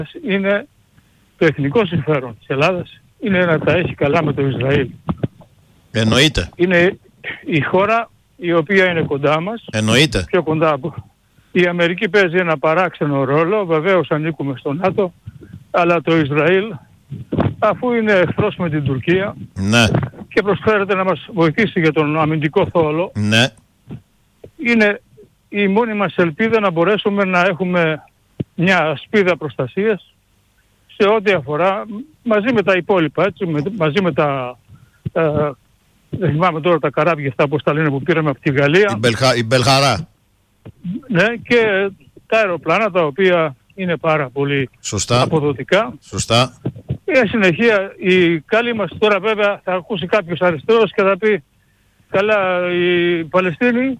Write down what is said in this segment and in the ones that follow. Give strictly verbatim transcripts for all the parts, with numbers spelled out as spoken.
είναι το εθνικό συμφέρον της Ελλάδας, είναι να τα έχει καλά με το Ισραήλ. Εννοείται. Είναι η χώρα η οποία είναι κοντά μας. Εννοείται. Πιο κοντά από... Η Αμερική παίζει ένα παράξενο ρόλο, βεβαίως ανήκουμε στο ΝΑΤΟ, αλλά το Ισραήλ, αφού είναι εχθρός με την Τουρκία, ναι, και προσφέρεται να μας βοηθήσει για τον αμυντικό θόλο, ναι, είναι η μόνη μας ελπίδα να μπορέσουμε να έχουμε μια σπίδα προστασίας σε ό,τι αφορά, μαζί με τα υπόλοιπα, έτσι, με, μαζί με τα, τα, δεν θυμάμαι τώρα τα καράβια αυτά που τα λένε που πήραμε από τη Γαλλία. Η, Μπελχα, η Μπελχαρά. Ναι, και τα αεροπλάνα τα οποία είναι πάρα πολύ σωστά, αποδοτικά. Σωστά. Και συνεχεία η καλή μας τώρα βέβαια θα ακούσει κάποιος αριστερός και θα πει καλά οι Παλαιστίνοι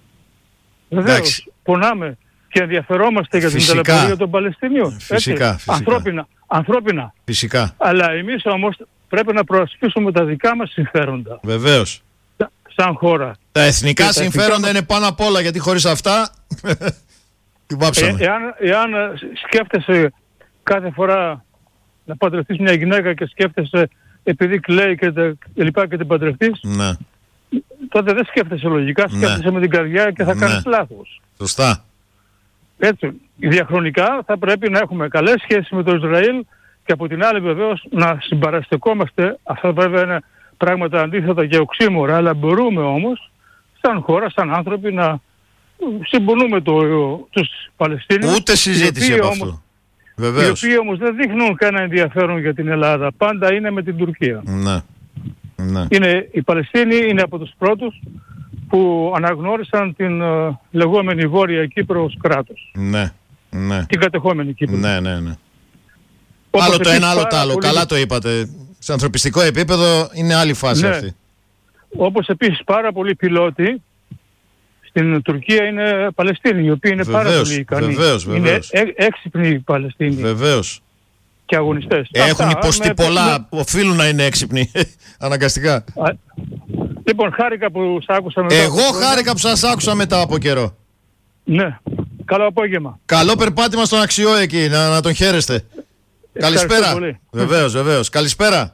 βεβαίως πονάμε και ενδιαφερόμαστε για την ταλαιπωρία των Παλαιστινίων. Φυσικά, φυσικά. Ανθρώπινα, ανθρώπινα. Φυσικά. Αλλά εμείς όμως πρέπει να προασπίσουμε τα δικά μας συμφέροντα. Βεβαίως. Σαν χώρα. Τα εθνικά και συμφέροντα εθνικά... είναι πάνω απ' όλα, γιατί χωρίς αυτά την πάψαμε. Ε, εάν, εάν σκέφτεσαι κάθε φορά να παντρευτείς μια γυναίκα και σκέφτεσαι επειδή κλαίει και, τε, και λοιπά και την παντρευτείς, ναι, τότε δεν σκέφτεσαι λογικά, σκέφτεσαι ναι. με την καρδιά και θα ναι. κάνεις λάθος. Σωστά. Έτσι, διαχρονικά θα πρέπει να έχουμε καλές σχέσεις με το Ισραήλ και από την άλλη βεβαίως να συμπαραστεκόμαστε. Αυτά βέβαια είναι πράγματα αντίθετα και οξύμορα, αλλά μπορούμε όμως σαν χώρα, σαν άνθρωποι να συμπονούμε το, τους Παλαιστίνιους. Ούτε συζήτηση από αυτό. Βεβαίως. Οι οποίοι όμως δεν δείχνουν κανένα ενδιαφέρον για την Ελλάδα. Πάντα είναι με την Τουρκία. Ναι. Ναι. Είναι, οι Παλαιστίνοι είναι από τους πρώτους που αναγνώρισαν την uh, λεγόμενη Βόρεια Κύπρο ως κράτος. Ναι. Ναι. Την κατεχόμενη Κύπρο. Ναι, ναι, ναι. Άλλο το ένα, άλλο το άλλο. Πολύ... Καλά το είπατε. Σε ανθρωπιστικό επίπεδο είναι άλλη φάση ναι. αυτή. Όπως επίσης πάρα πολλοί πιλότοι στην Τουρκία είναι Παλαιστίνοι, οι οποίοι είναι βεβαίως, πάρα πολύ ικανοί. Βεβαίως, βεβαίως. Είναι έ, έξυπνοι οι Παλαιστίνοι. Βεβαίως. Και αγωνιστές. Έχουν αυτά, υποστεί με... πολλά, οφείλουν να είναι έξυπνοι. Αναγκαστικά. Α, λοιπόν, χάρηκα που σ' άκουσα μετά. Εγώ χάρηκα που σας άκουσα μετά από καιρό. Ναι. Καλό απόγευμα. Καλό περπάτημα στον Αξιό εκεί, να, να τον χαίρεστε. Καλησπέρα. Βεβαίως, βεβαίως. Καλησπέρα.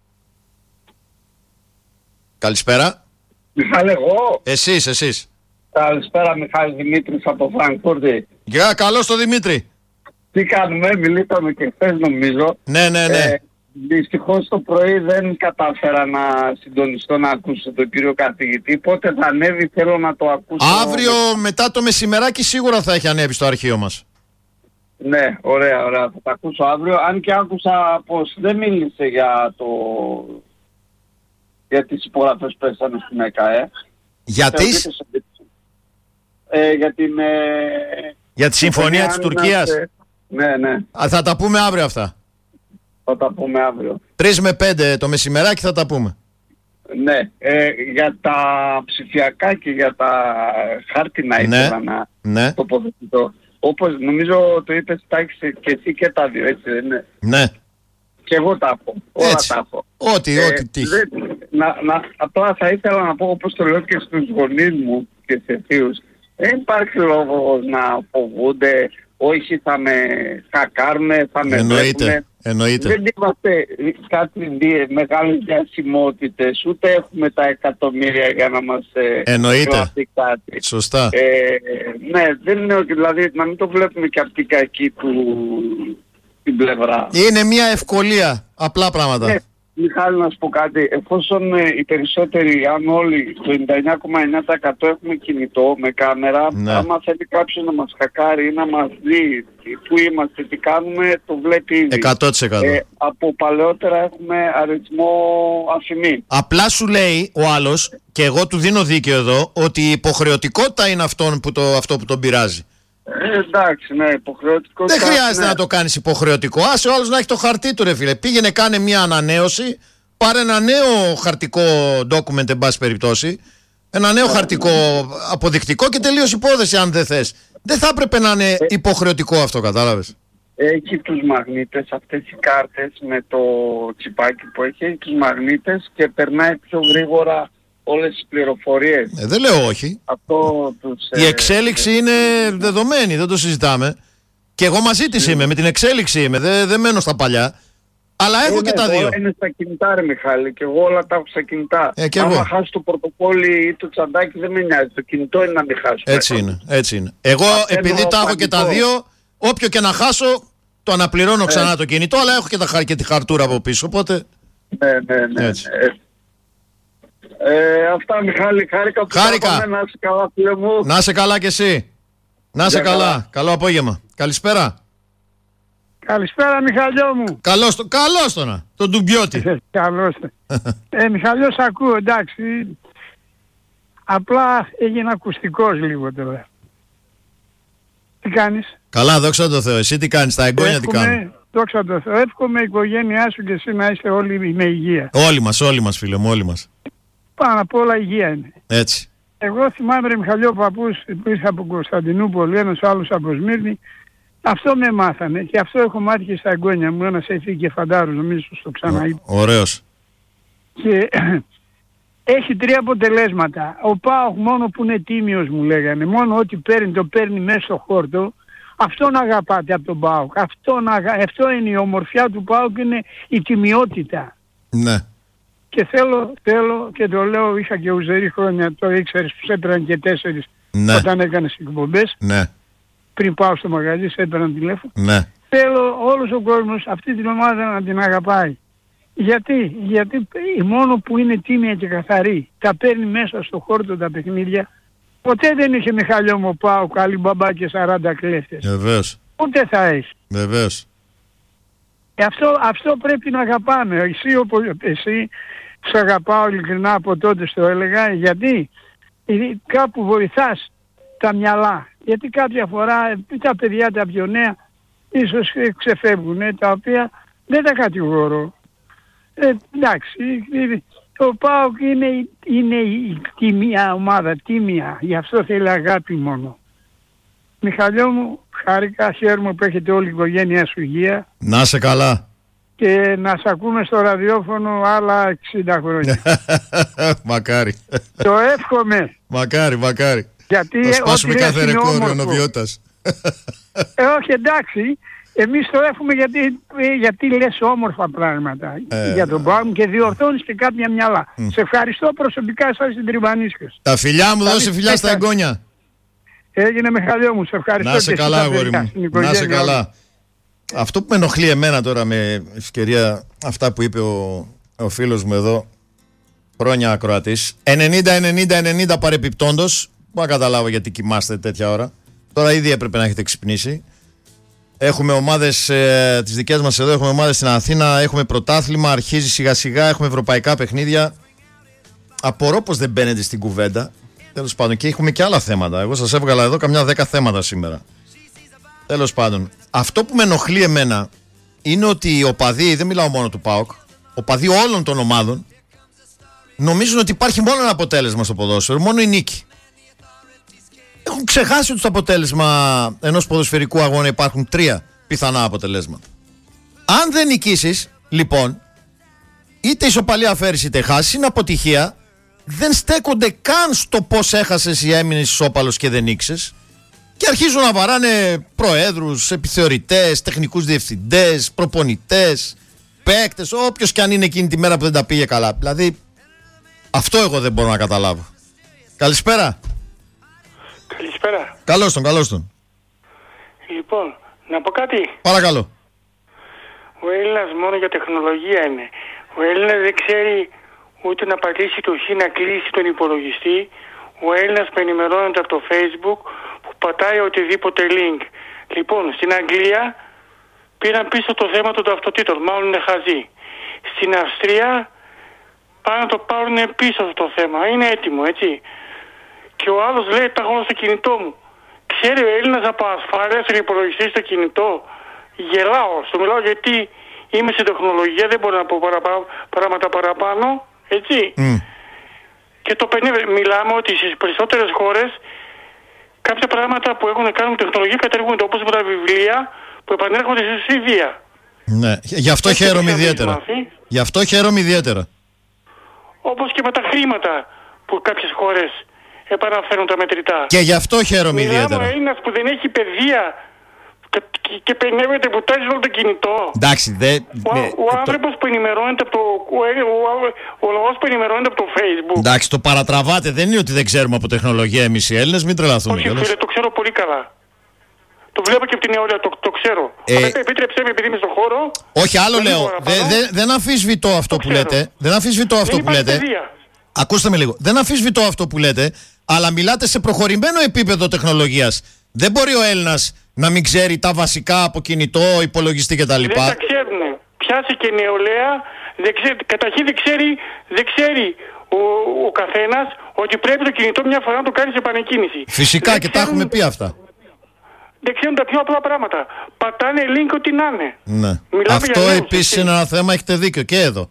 Καλησπέρα. Μιχάλη, εγώ. Εσείς, εσείς. Καλησπέρα, Μιχάλη Δημήτρης από Φραγκφούρτη. Γεια, καλώς το Δημήτρη. Τι κάνουμε, μιλήσαμε και χθες νομίζω. Ναι, ναι, ναι. Ε, δυστυχώς το πρωί δεν κατάφερα να συντονιστώ να ακούσω τον κύριο καθηγητή. Πότε θα ανέβει, θέλω να το ακούσω. Αύριο μετά το μεσημεράκι σίγουρα θα έχει ανέβει στο αρχείο μας. Ναι, ωραία, ωραία. Θα τα ακούσω αύριο. Αν και άκουσα πως δεν μίλησε για το... για τις υπογραφές που πέσανε στην ΕΚΑΕ. Για τις... Ε, για την... Ε... Για τη συμφωνία της Τουρκίας. Είμαστε... Ναι, ναι. Α, θα τα πούμε αύριο αυτά. Θα τα πούμε αύριο. Τρεις με πέντε το μεσημεράκι θα τα πούμε. Ναι. Ε, για τα ψηφιακά και για τα χάρτινα ναι, ήθελα να ναι. τοποθετηθώ. Όπως νομίζω το είπες, τα έχεις και εσύ και τα δύο, έτσι δεν είναι? Ναι. Και εγώ τα έχω. Όλα έτσι. τα έχω. Ό,τι, ε, ό,τι τύχει. Να, να, απλά θα ήθελα να πω, όπως το λέω και στους γονείς μου και σε θείους, δεν υπάρχει λόγος να φοβούνται. Όχι, θα με χακάρουμε, θα με εννοείται, εννοείται. Δεν είμαστε κάτι μεγάλες διασημότητες, ούτε έχουμε τα εκατομμύρια για να μας εννοείται. Κάτι. Σωστά. Ε, ναι, δεν είναι, δηλαδή να μην το βλέπουμε και από την κακή του την πλευρά. Είναι μια ευκολία, απλά πράγματα. Ναι. Μιχάλη, να σου πω κάτι. Εφόσον ε, οι περισσότεροι, αν όλοι, το ενενήντα εννιά κόμμα εννιά τοις εκατό έχουμε κινητό με κάμερα, ναι. άμα θέλει κάποιος να μας χακάρει ή να μας δει που είμαστε, τι κάνουμε, το βλέπει ήδη. εκατό τοις εκατό. Ε, από παλαιότερα έχουμε αριθμό αφημί. Απλά σου λέει ο άλλος, και εγώ του δίνω δίκαιο εδώ, ότι η υποχρεωτικότητα είναι αυτόν που το, αυτό που τον πειράζει. Ε, εντάξει, ναι, υποχρεωτικό. Δεν χρειάζεται ναι. να το κάνεις υποχρεωτικό. Άσε ο άλλος να έχει το χαρτί του, ρε φίλε. Πήγαινε, κάνε μια ανανέωση, πάρε ένα νέο χαρτικό document, εν πάση περιπτώσει, ένα νέο χαρτικό αποδεικτικό και τελείως υπόθεση, αν δεν θες. Δεν θα έπρεπε να είναι υποχρεωτικό αυτό, κατάλαβες. Έχει τους μαγνήτες, αυτές οι κάρτες με το τσιπάκι που έχει, έχει τους μαγνήτες και περνάει πιο γρήγορα όλες τις πληροφορίες. Ε, δεν λέω όχι. Αυτό τους, η εξέλιξη ε, είναι δεδομένη, δεν το συζητάμε. Και εγώ μαζί της είμαι, με την εξέλιξη είμαι, δεν δε μένω στα παλιά. Αλλά έχω ε, και ναι, τα δύο. Όλα είναι στα κινητά, ρε Μιχάλη, και εγώ όλα τα έχω στα κινητά. Ε, Άμα χάσει το πορτοφόλι ή το τσαντάκι δεν με νοιάζει. Το κινητό είναι να μην χάσει. Έτσι είναι, έτσι είναι. Εγώ επειδή τα έχω και τα δύο, όποιο και να χάσω, το αναπληρώνω ξανά ε. το κινητό, αλλά έχω και, τα, και τη χαρτούρα από πίσω. Οπότε. Ναι, ναι, ναι. Έτσι. ναι. Ε, αυτά, Μιχάλη, χάρηκα που χάρηκα. Να είσαι καλά, φίλε μου. Να είσαι καλά κι εσύ. Να είσαι καλά. καλά. Καλό απόγευμα. Καλησπέρα. Καλησπέρα, Μιχαλιό μου. Καλώς το, καλώς το να, τον Ντουμπιώτη. Καλώς το. ε, Μιχαλιό, σ' ακούω, εντάξει. Απλά έγινε ακουστικός λίγο τώρα. Τι κάνεις? Καλά, δόξα τω Θεώ. Εσύ τι κάνεις, τα εγγόνια τι κάνουν? Δόξα τω Θεώ. Εύχομαι η οικογένειά σου και εσύ να είστε όλοι με υγεία. Όλοι μας, όλοι μας φίλε μου, όλοι μας. Πάνω απ' όλα υγεία είναι. Έτσι. Εγώ θυμάμαι, ρε Μιχαλιό, παππούς που ήρθα από Κωνσταντινούπολη, ένας άλλος από Σμύρνη. Αυτό με μάθανε και αυτό έχω μάθει και στα εγγόνια μου. Ένας έφυγε και φαντάρος, νομίζω στο ξαναείπα. Ωραίος. Και έχει τρία αποτελέσματα. Ο ΠΑΟΚ μόνο που είναι τίμιος, μου λέγανε, μόνο ό,τι παίρνει το παίρνει μέσα στο χόρτο. Αυτόν αγαπάτε από τον ΠΑΟΚ. Αυτόν αγα... Αυτό είναι η ομορφιά του ΠΑΟΚ, είναι η τιμιότητα. Ναι. Και θέλω, θέλω και το λέω, είχα και ουζερή χρόνια, το ήξερες, που έπαιρναν και τέσσερις ναι. όταν έκανες εκπομπές. Ναι. Πριν πάω στο μαγαζί, σε έπαιρναν τηλέφωνο. Ναι. Θέλω όλος ο κόσμος αυτή την ομάδα να την αγαπάει. Γιατί, γιατί μόνο που είναι τίμια και καθαρή, τα παίρνει μέσα στο χόρτο τα παιχνίδια. Ποτέ δεν είχε, Μιχάλιο μου, πάω καλή μπαμπά και σαράντα κλέφτες. Βεβαίως. Ούτε θα έχει. Βεβαίως. Ε, αυτό, αυτό πρέπει να αγαπάμε. Εσύ, όπως, εσύ σε αγαπάω ειλικρινά, από τότε στο έλεγα, γιατί κάπου βοηθάς τα μυαλά. Γιατί κάποια φορά τα παιδιά τα πιο νέα ίσως ξεφεύγουν, τα οποία δεν τα κατηγορώ. Ε, εντάξει, ο ΠΑΟΚ είναι, είναι η τίμια ομάδα, τίμια, γι' αυτό θέλει αγάπη μόνο. Μιχαλιό μου, χάρηκα, χαίρομαι που έχετε όλη η οικογένειά σου υγεία. Να σε καλά. Και να σε ακούμε στο ραδιόφωνο άλλα εξήντα χρόνια. Μακάρι. Το εύχομαι. Μακάρι, μακάρι. Γιατί θα σπάσουμε κάθε ρεκόρ ονοβιότητας. Ε, όχι, εντάξει. Εμείς το εύχομαι γιατί, γιατί λες όμορφα πράγματα ε, για τον ΠΑΟΚ και διορθώνεις και κάποια μυαλά. Mm. Σε ευχαριστώ προσωπικά, εσάς στην Τριβανίσκος. Τα φιλιά μου, δώσε φιλιά στα εγγόνια. Έγινε, Μιχαλιό μου, σε ευχαριστώ. Να σε καλά, αγόρι μου. Να σε καλά. Αυτό που με ενοχλεί εμένα τώρα, με ευκαιρία αυτά που είπε ο, ο φίλος μου εδώ, χρόνια ακροατής, ενενήντα ενενήντα ενενήντα παρεπιπτόντος, που να καταλάβω γιατί κοιμάστε τέτοια ώρα. Τώρα ήδη έπρεπε να έχετε ξυπνήσει. Έχουμε ομάδες, ε, τις δικές μας εδώ, έχουμε ομάδες στην Αθήνα, έχουμε πρωτάθλημα, αρχίζει σιγά σιγά, έχουμε ευρωπαϊκά παιχνίδια. Απορώ πως δεν μπαίνετε στην κουβέντα. Τέλος πάντων, και έχουμε και άλλα θέματα. Εγώ σας έβγαλα εδώ καμιά δέκα θέματα σήμερα. Τέλος πάντων, αυτό που με ενοχλεί εμένα είναι ότι οι οπαδοί, δεν μιλάω μόνο του ΠΑΟΚ, οπαδοί όλων των ομάδων νομίζουν ότι υπάρχει μόνο ένα αποτέλεσμα στο ποδόσφαιρο, μόνο η νίκη. Έχουν ξεχάσει ότι στο αποτέλεσμα ενός ποδοσφαιρικού αγώνα υπάρχουν τρία πιθανά αποτελέσματα. Αν δεν νικήσεις, λοιπόν, είτε ισοπαλία φέρεις είτε χάσεις, είναι αποτυχία. Δεν στέκονται καν στο πώς έχασες ή έμεινες ισόπαλος και δεν νίκησες. Και αρχίζουν να βαράνε προέδρους, επιθεωρητές, τεχνικούς διευθυντές, προπονητές, παίκτες, όποιος και αν είναι εκείνη τη μέρα που δεν τα πήγε καλά. Δηλαδή, αυτό εγώ δεν μπορώ να καταλάβω. Καλησπέρα. Καλησπέρα. Καλώς τον, καλώς τον. Λοιπόν, να πω κάτι. Παρακαλώ. Ο Έλληνας μόνο για τεχνολογία είναι. Ο Έλληνας δεν ξέρει ούτε να πατήσει το χ να κλείσει τον υπολογιστή. Ο Έλληνας που ενημερώνεται από το Facebook που πατάει οτιδήποτε link. Λοιπόν, στην Αγγλία πήραν πίσω το θέμα των ταυτοτήτων. Μάλλον είναι χαζί. Στην Αυστρία πάνε να το πάρουν πίσω το θέμα. Είναι έτοιμο, έτσι. Και ο άλλος λέει, τα έχω στο κινητό μου. Ξέρει ο Έλληνας από ασφάλεια στον υπολογιστή στο κινητό. Γελάω. Στο μιλάω γιατί είμαι στην τεχνολογία, δεν μπορώ να πω παραπάνω, πράγματα παραπάνω. Έτσι. Mm. Και το πενήντα, μιλάμε ότι στις περισσότερες χώρες κάποια πράγματα που έχουν να κάνουν τεχνολογία καταργούνται. Όπως με τα βιβλία που επανέρχονται στη Σουηδία. Ναι, γι' αυτό Έτσι χαίρομαι ιδιαίτερα. Γι' αυτό χαίρομαι ιδιαίτερα. Όπως και με τα χρήματα που κάποιες χώρες επαναφέρουν τα μετρητά. Και γι' αυτό χαίρομαι Μιλάμε ιδιαίτερα. Μιλάμε ο Έλληνας που δεν έχει παιδεία, και, και, και πενεύεται που τάζει όλο το κινητό. Εντάξει, δε, Ο, ναι, ο άνθρωπος το... που ενημερώνεται από το. Ο, ο, ο λαός που ενημερώνεται από το Facebook. Εντάξει, το παρατραβάτε. Δεν είναι ότι δεν ξέρουμε από τεχνολογία εμείς οι Έλληνες, μην τρελαθούμε. Όχι, φίλε, το ξέρω πολύ καλά. Το βλέπω και από την νεολαία, το, το ξέρω. Ε... Αλλά επίτρεψέ με, επειδή είμαι στον χώρο. Όχι, άλλο λέω. Δε, δε, δεν αμφισβητώ αυτό που λέτε. Δεν αμφισβητώ αυτό που λέτε. Παιδεία. Ακούστε με λίγο. Δεν αμφισβητώ αυτό που λέτε, αλλά μιλάτε σε προχωρημένο επίπεδο τεχνολογίας. Δεν μπορεί ο Έλληνας να μην ξέρει τα βασικά από κινητό, υπολογιστή κτλ. Δεν τα ξέρουν. Πιάσει και νεολαία. Δεν ξέρει, καταρχήν δεν ξέρει, δεν ξέρει ο, ο καθένας ότι πρέπει το κινητό μια φορά να το κάνει σε επανεκκίνηση. Φυσικά, δεν και ξέρουν, τα έχουμε πει αυτά. Δεν ξέρουν τα πιο απλά πράγματα. Πατάνε link ό,τι να είναι. Ναι. Αυτό επίσης είναι ένα θέμα, έχετε δίκιο και εδώ.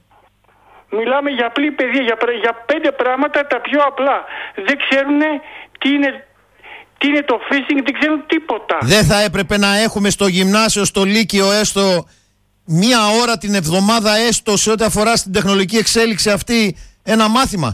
Μιλάμε για απλή παιδεία, για, για πέντε πράγματα τα πιο απλά. Δεν ξέρουν τι είναι, τι είναι το phishing, δεν ξέρουν τίποτα. Δεν θα έπρεπε να έχουμε στο γυμνάσιο, στο λύκειο έστω μία ώρα την εβδομάδα έστω σε ό,τι αφορά στην τεχνολογική εξέλιξη αυτή ένα μάθημα?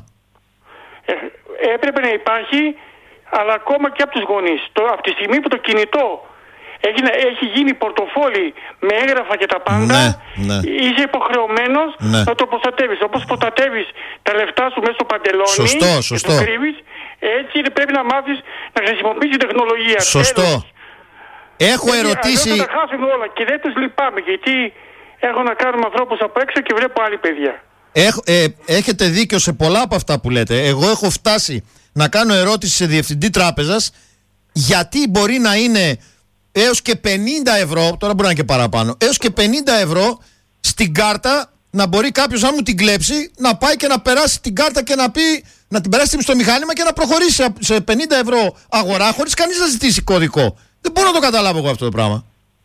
Ε, έπρεπε να υπάρχει, αλλά ακόμα και από τους γονείς. Το, από τη στιγμή που το κινητό έχει, έχει γίνει πορτοφόλι με έγγραφα και τα πάντα, ναι, ναι. είσαι υποχρεωμένος ναι. να το προστατεύεις. Όπως προστατεύεις τα λεφτά σου μέσα στο παντελόνι, σωστό, σωστό. και το κρύβεις, έτσι πρέπει να μάθεις να χρησιμοποιήσεις τεχνολογία. Σωστό. Τέλος. Έχω έτσι, ερωτήσει... θα τα χάσουμε όλα και δεν τους λυπάμαι, γιατί έχω να κάνω με ανθρώπους από έξω και βλέπω άλλη παιδιά. Έχ, ε, έχετε δίκιο σε πολλά από αυτά που λέτε. Εγώ έχω φτάσει να κάνω ερώτηση σε διευθυντή τράπεζας γιατί μπορεί να είναι έως και πενήντα ευρώ, τώρα μπορεί να είναι και παραπάνω, έως και πενήντα ευρώ στην κάρτα να μπορεί κάποιος, αν μου την κλέψει, να πάει και να περάσει την κάρτα και να πει, να την περάσει στο μηχάνημα και να προχωρήσει σε πενήντα ευρώ αγορά χωρίς κανείς να ζητήσει κωδικό. Δεν μπορώ να το καταλάβω εγώ αυτό το πράγμα.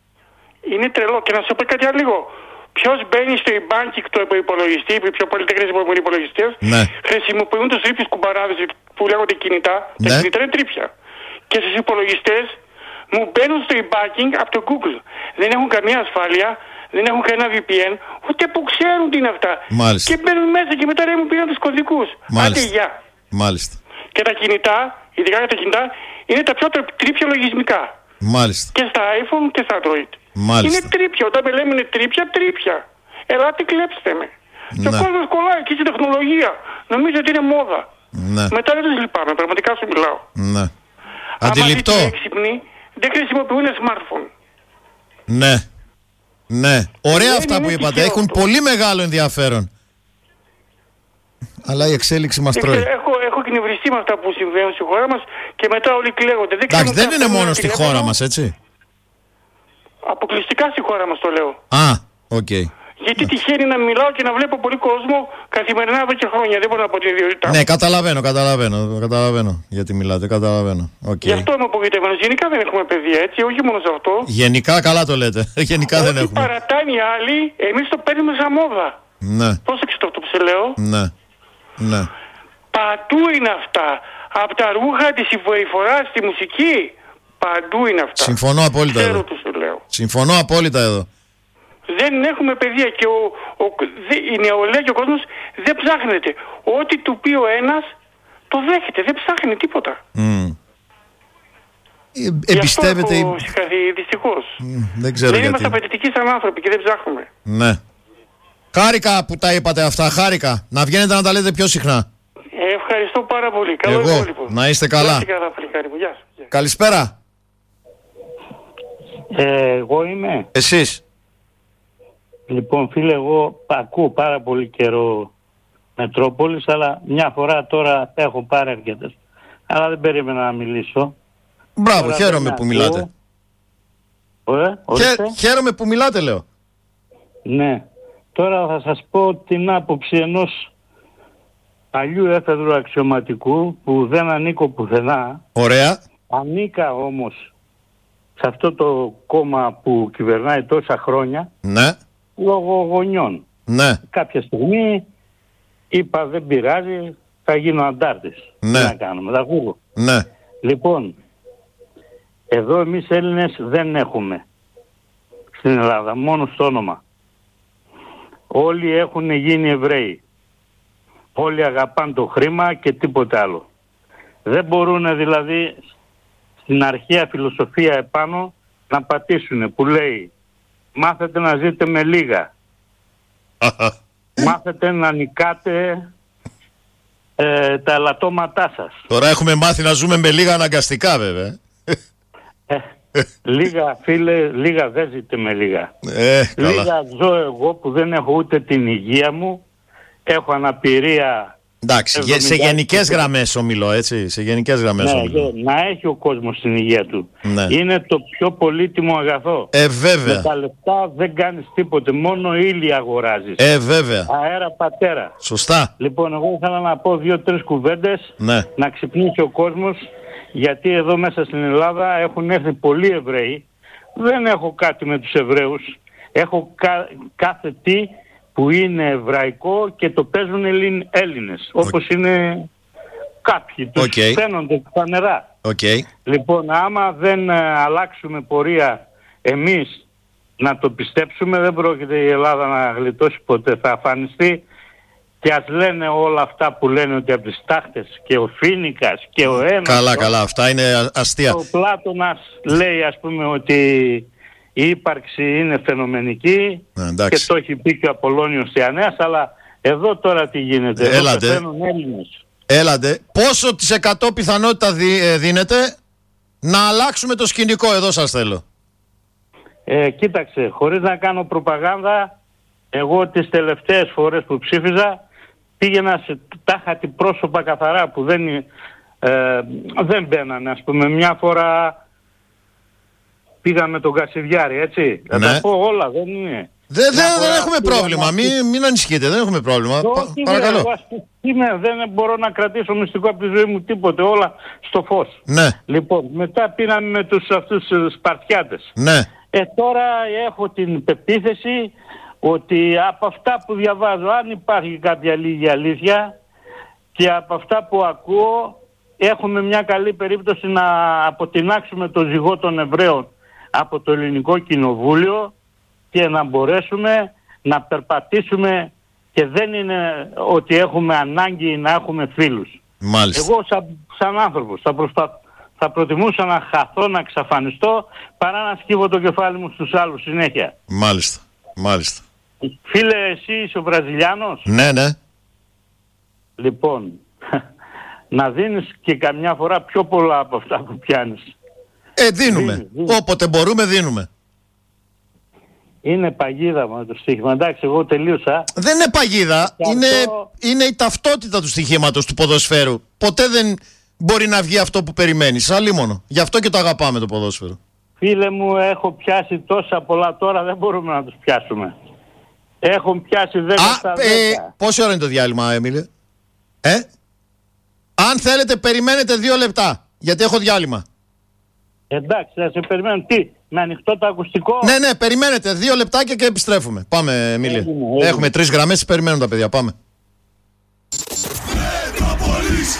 Είναι τρελό. Και να σου πω κάτι άλλο. Ποιος μπαίνει στο e-banking, το υπολογιστή, οι πιο πολλοί χρησιμοποιούν υπολογιστές, ναι. χρησιμοποιούν τους τρίπιους κουμπαράδες που λέγονται κινητά. Ναι. Τα κινητά είναι τρίπια. Και στους υπολογιστές μου μπαίνουν στο e-banking από το Google. Δεν έχουν καμία ασφάλεια, δεν έχουν κανένα βι πι εν, ούτε που ξέρουν τι είναι αυτά. Μάλιστα. Και μπαίνουν μέσα και μετά μου πήραν τους κωδικούς. Άντε γεια. Μάλιστα. Και τα κινητά, ειδικά τα κινητά, είναι τα πιο τρίπια λογισμικά. Μάλιστα. Και στα iPhone και στα Android. Μάλιστα. Είναι τρίπια. Όταν με λέμε είναι τρίπια, τρίπια. Ελάτε, κλέψτε με. Ναι. Και ο κόσμος κολλάει εκεί στην τεχνολογία. Νομίζω ότι είναι μόδα. Ναι. Μετά δεν τους λυπάμαι. Πραγματικά σου μιλάω. Ναι. Αντιληπτό. Αν έξυπνοι, δεν χρησιμοποιούν smartphone. Ναι. Ναι. Ωραία δεν αυτά που είπατε. Έχουν αυτό. πολύ μεγάλο ενδιαφέρον. Αλλά η εξέλιξη μας τρώει. Έχω, έχω κνευριστεί με αυτά που συμβαίνουν στη χώρα μας και μετά όλοι κλαίγονται. Δεν, Εντάξει, δεν είναι μόνο στη χώρα μας, έτσι. Αποκλειστικά στη χώρα μας το λέω. Α, οκ. Okay. Γιατί τυχαίνει να μιλάω και να βλέπω πολύ κόσμο καθημερινά εδώ και χρόνια. Δεν μπορώ να πω την ιδιότητά μου. Ναι, καταλαβαίνω, καταλαβαίνω. Καταλαβαίνω γιατί μιλάτε, καταλαβαίνω. Okay. Γι' αυτό είμαι απογοητευμένος. Γενικά δεν έχουμε παιδεία, έτσι. Όχι μόνο σε αυτό. Γενικά καλά το λέτε. Γενικά όχι δεν έχουμε. Παρατάνε οι άλλοι, εμείς το παίρνουμε σαν μόδα. Ναι. Πρόσεξε το αυτό που σε λέω. Ναι. Ναι. Παντού είναι αυτά. Από τα ρούχα, τη συμπεριφορά, στη μουσική. Παντού είναι αυτά. Συμφωνώ απόλυτα Ξέρω εδώ. τι σου λέω. Συμφωνώ απόλυτα εδώ. Δεν έχουμε παιδεία και ο, ο, δε, η νεολαία και ο κόσμος δεν ψάχνεται. Ό,τι του πει ο ένας το δέχεται. Δεν ψάχνει τίποτα. Mm. Ε, εμπιστεύεται. Γι' αυτό έχω συγχαθεί, δυστυχώς. Mm, δεν ξέρω δεν γιατί. είμαστε απαιτητικοί σαν άνθρωποι και δεν ψάχνουμε. Ναι. Χάρηκα που τα είπατε αυτά. Χάρηκα. Να βγαίνετε να τα λέτε πιο συχνά. Ε, ευχαριστώ πάρα πολύ. Καλό εγώ. υπόλοιπο. Να είστε καλά. Γεια σας. Καλησπέρα. Ε, εγώ είμαι. Εσείς. Λοιπόν, φίλε, εγώ ακούω πάρα πολύ καιρό Μετρόπολης, αλλά μια φορά τώρα έχω πάρει αρκετές. Αλλά δεν περίμενα να μιλήσω. Μπράβο, τώρα χαίρομαι που ακούω. μιλάτε. Ωραία, Χαίρ, χαίρομαι που μιλάτε, λέω. Ναι. Τώρα θα σας πω την άποψη ενός παλιού έφεδρου αξιωματικού που δεν ανήκω πουθενά. Ωραία. Ανήκα όμως σε αυτό το κόμμα που κυβερνάει τόσα χρόνια. Ναι. Λόγω γονιών. Ναι. Κάποια στιγμή είπα δεν πειράζει, θα γίνω αντάρτης. Ναι. Τι να κάνουμε, θα ακούγω. Ναι. Λοιπόν, εδώ εμείς Έλληνες δεν έχουμε στην Ελλάδα, μόνο στο όνομα. Όλοι έχουν γίνει Εβραίοι. Όλοι αγαπάνε το χρήμα και τίποτε άλλο. Δεν μπορούν δηλαδή στην αρχαία φιλοσοφία επάνω να πατήσουν, που λέει μάθετε να ζείτε με λίγα. Μάθετε να νικάτε ε, τα ελαττώματά σας. Τώρα έχουμε μάθει να ζούμε με λίγα αναγκαστικά βέβαια. Ε, λίγα φίλε, λίγα δεν ζείτε με λίγα. Ε, λίγα ζω εγώ που δεν έχω ούτε την υγεία μου. Έχω αναπηρία. Εντάξει, εβδομήντα σε γενικές γραμμές ομιλώ, έτσι. Σε γενικές γραμμές ναι, ομιλώ. Να έχει ο κόσμος την υγεία του. Ναι. Είναι το πιο πολύτιμο αγαθό. Ε, βέβαια. Με τα λεφτά δεν κάνεις τίποτε. Μόνο ύλη αγοράζεις. Ε, βέβαια. Αέρα πατέρα. Σωστά. Λοιπόν, εγώ ήθελα να πω δύο-τρεις κουβέντες. Ναι. Να ξυπνήσει ο κόσμος. Γιατί εδώ μέσα στην Ελλάδα έχουν έρθει πολλοί Εβραίοι. Δεν έχω κάτι με τους Εβραίους. Έχω κα, κάθε τι που είναι εβραϊκό και το παίζουν Έλληνες. Όπως okay. είναι κάποιοι. Τους okay. φαίνονται φανερά. Okay. Λοιπόν, άμα δεν ε, αλλάξουμε πορεία εμείς να το πιστέψουμε, δεν πρόκειται η Ελλάδα να γλιτώσει ποτέ. Θα αφανιστεί. Και ας λένε όλα αυτά που λένε ότι από τις τάχτες και ο Φίνικας και ο ένας... Καλά, καλά, αυτά είναι αστεία. Ο Πλάτωνας λέει ας πούμε ότι η ύπαρξη είναι φαινομενική ε, και το έχει πει και ο Απολλώνιος Τιανέας, αλλά εδώ τώρα τι γίνεται, εδώ Έλατε. πεθαίνουν Έλληνες. Έλατε, πόσο της εκατό πιθανότητα δι, ε, δίνεται να αλλάξουμε το σκηνικό, εδώ σας θέλω. Ε, κοίταξε, χωρίς να κάνω προπαγάνδα, εγώ τις τελευταίες φορές που ψήφιζα πήγαινα σε τάχατη πρόσωπα καθαρά που δεν, ε, δεν μπαίνανε. Ας πούμε μια φορά πήγα με τον Κασιδιάρη, έτσι. Ναι. Θα τα πω όλα, δεν είναι. Δεν, δεν, δεν έχουμε πρόβλημα, μην, μην ανησυχείτε, δεν έχουμε πρόβλημα. Πα, παρακαλώ. Εγώ, είμαι, δεν μπορώ να κρατήσω μυστικό από τη ζωή μου τίποτε, όλα στο φως. Ναι. Λοιπόν, μετά πήραμε με τους αυτούς τους Σπαρτιάτες. Ναι. Ε, τώρα έχω την πεποίθηση ότι από αυτά που διαβάζω, αν υπάρχει κάποια λίγη αλήθεια, και από αυτά που ακούω, έχουμε μια καλή περίπτωση να αποτινάξουμε το ζυγό των Εβραίων από το Ελληνικό Κοινοβούλιο και να μπορέσουμε να περπατήσουμε, και δεν είναι ότι έχουμε ανάγκη να έχουμε φίλους. Μάλιστα. Εγώ σαν, σαν άνθρωπος θα, προσπα... θα προτιμούσα να χαθώ, να εξαφανιστώ, παρά να σκύβω το κεφάλι μου στους άλλους συνέχεια. Μάλιστα, μάλιστα. Φίλε, εσύ είσαι ο Βραζιλιάνος? Ναι, ναι. Λοιπόν, να δίνεις και καμιά φορά πιο πολλά από αυτά που πιάνεις. Ε, δίνουμε. Δίνει, δίνει. Όποτε μπορούμε δίνουμε. Είναι παγίδα μου το στοίχημα. Εντάξει, εγώ τελείωσα. Δεν είναι παγίδα. Αυτό... Είναι, είναι η ταυτότητα του στοιχήματος του ποδοσφαίρου. Ποτέ δεν μπορεί να βγει αυτό που περιμένεις. Αλλήμονο. Γι' αυτό και το αγαπάμε το ποδόσφαιρο. Φίλε μου, έχω πιάσει τόσα πολλά, τώρα δεν μπορούμε να τους πιάσουμε. Έχουν πιάσει δέκα στα δέκα. Ε, πόση ώρα είναι το διάλειμμα, Έμιλε? Ε? Αν θέλετε περιμένετε δύο λεπτά, γιατί έχω διάλειμμα. Εντάξει, θα σε περιμένω. Τι, με ανοιχτό το ακουστικό? Ναι, ναι, περιμένετε δύο λεπτάκια και επιστρέφουμε. Πάμε, Έμιλε. Έγινε, έγινε. Έχουμε τρεις γραμμές, περιμένουν τα παιδιά. Πάμε. Μετρόπολης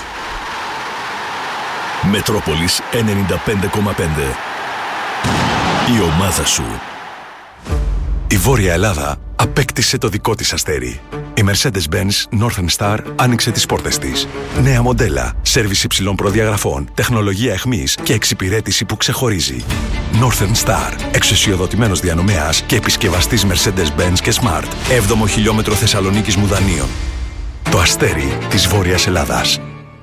Μετρόπολης ενενήντα πέντε κόμμα πέντε. Η ομάδα σου. Η Βόρεια Ελλάδα απέκτησε το δικό της αστέρι. Η Mercedes-Benz Northern Star άνοιξε τις πόρτες της. Νέα μοντέλα, σέρβις υψηλών προδιαγραφών, τεχνολογία εχμής και εξυπηρέτηση που ξεχωρίζει. Northern Star, εξουσιοδοτημένος διανομέας και επισκευαστής Mercedes-Benz και Smart. έβδομο χιλιόμετρο Θεσσαλονίκης Μουδανίων. Το αστέρι της Βόρειας Ελλάδας.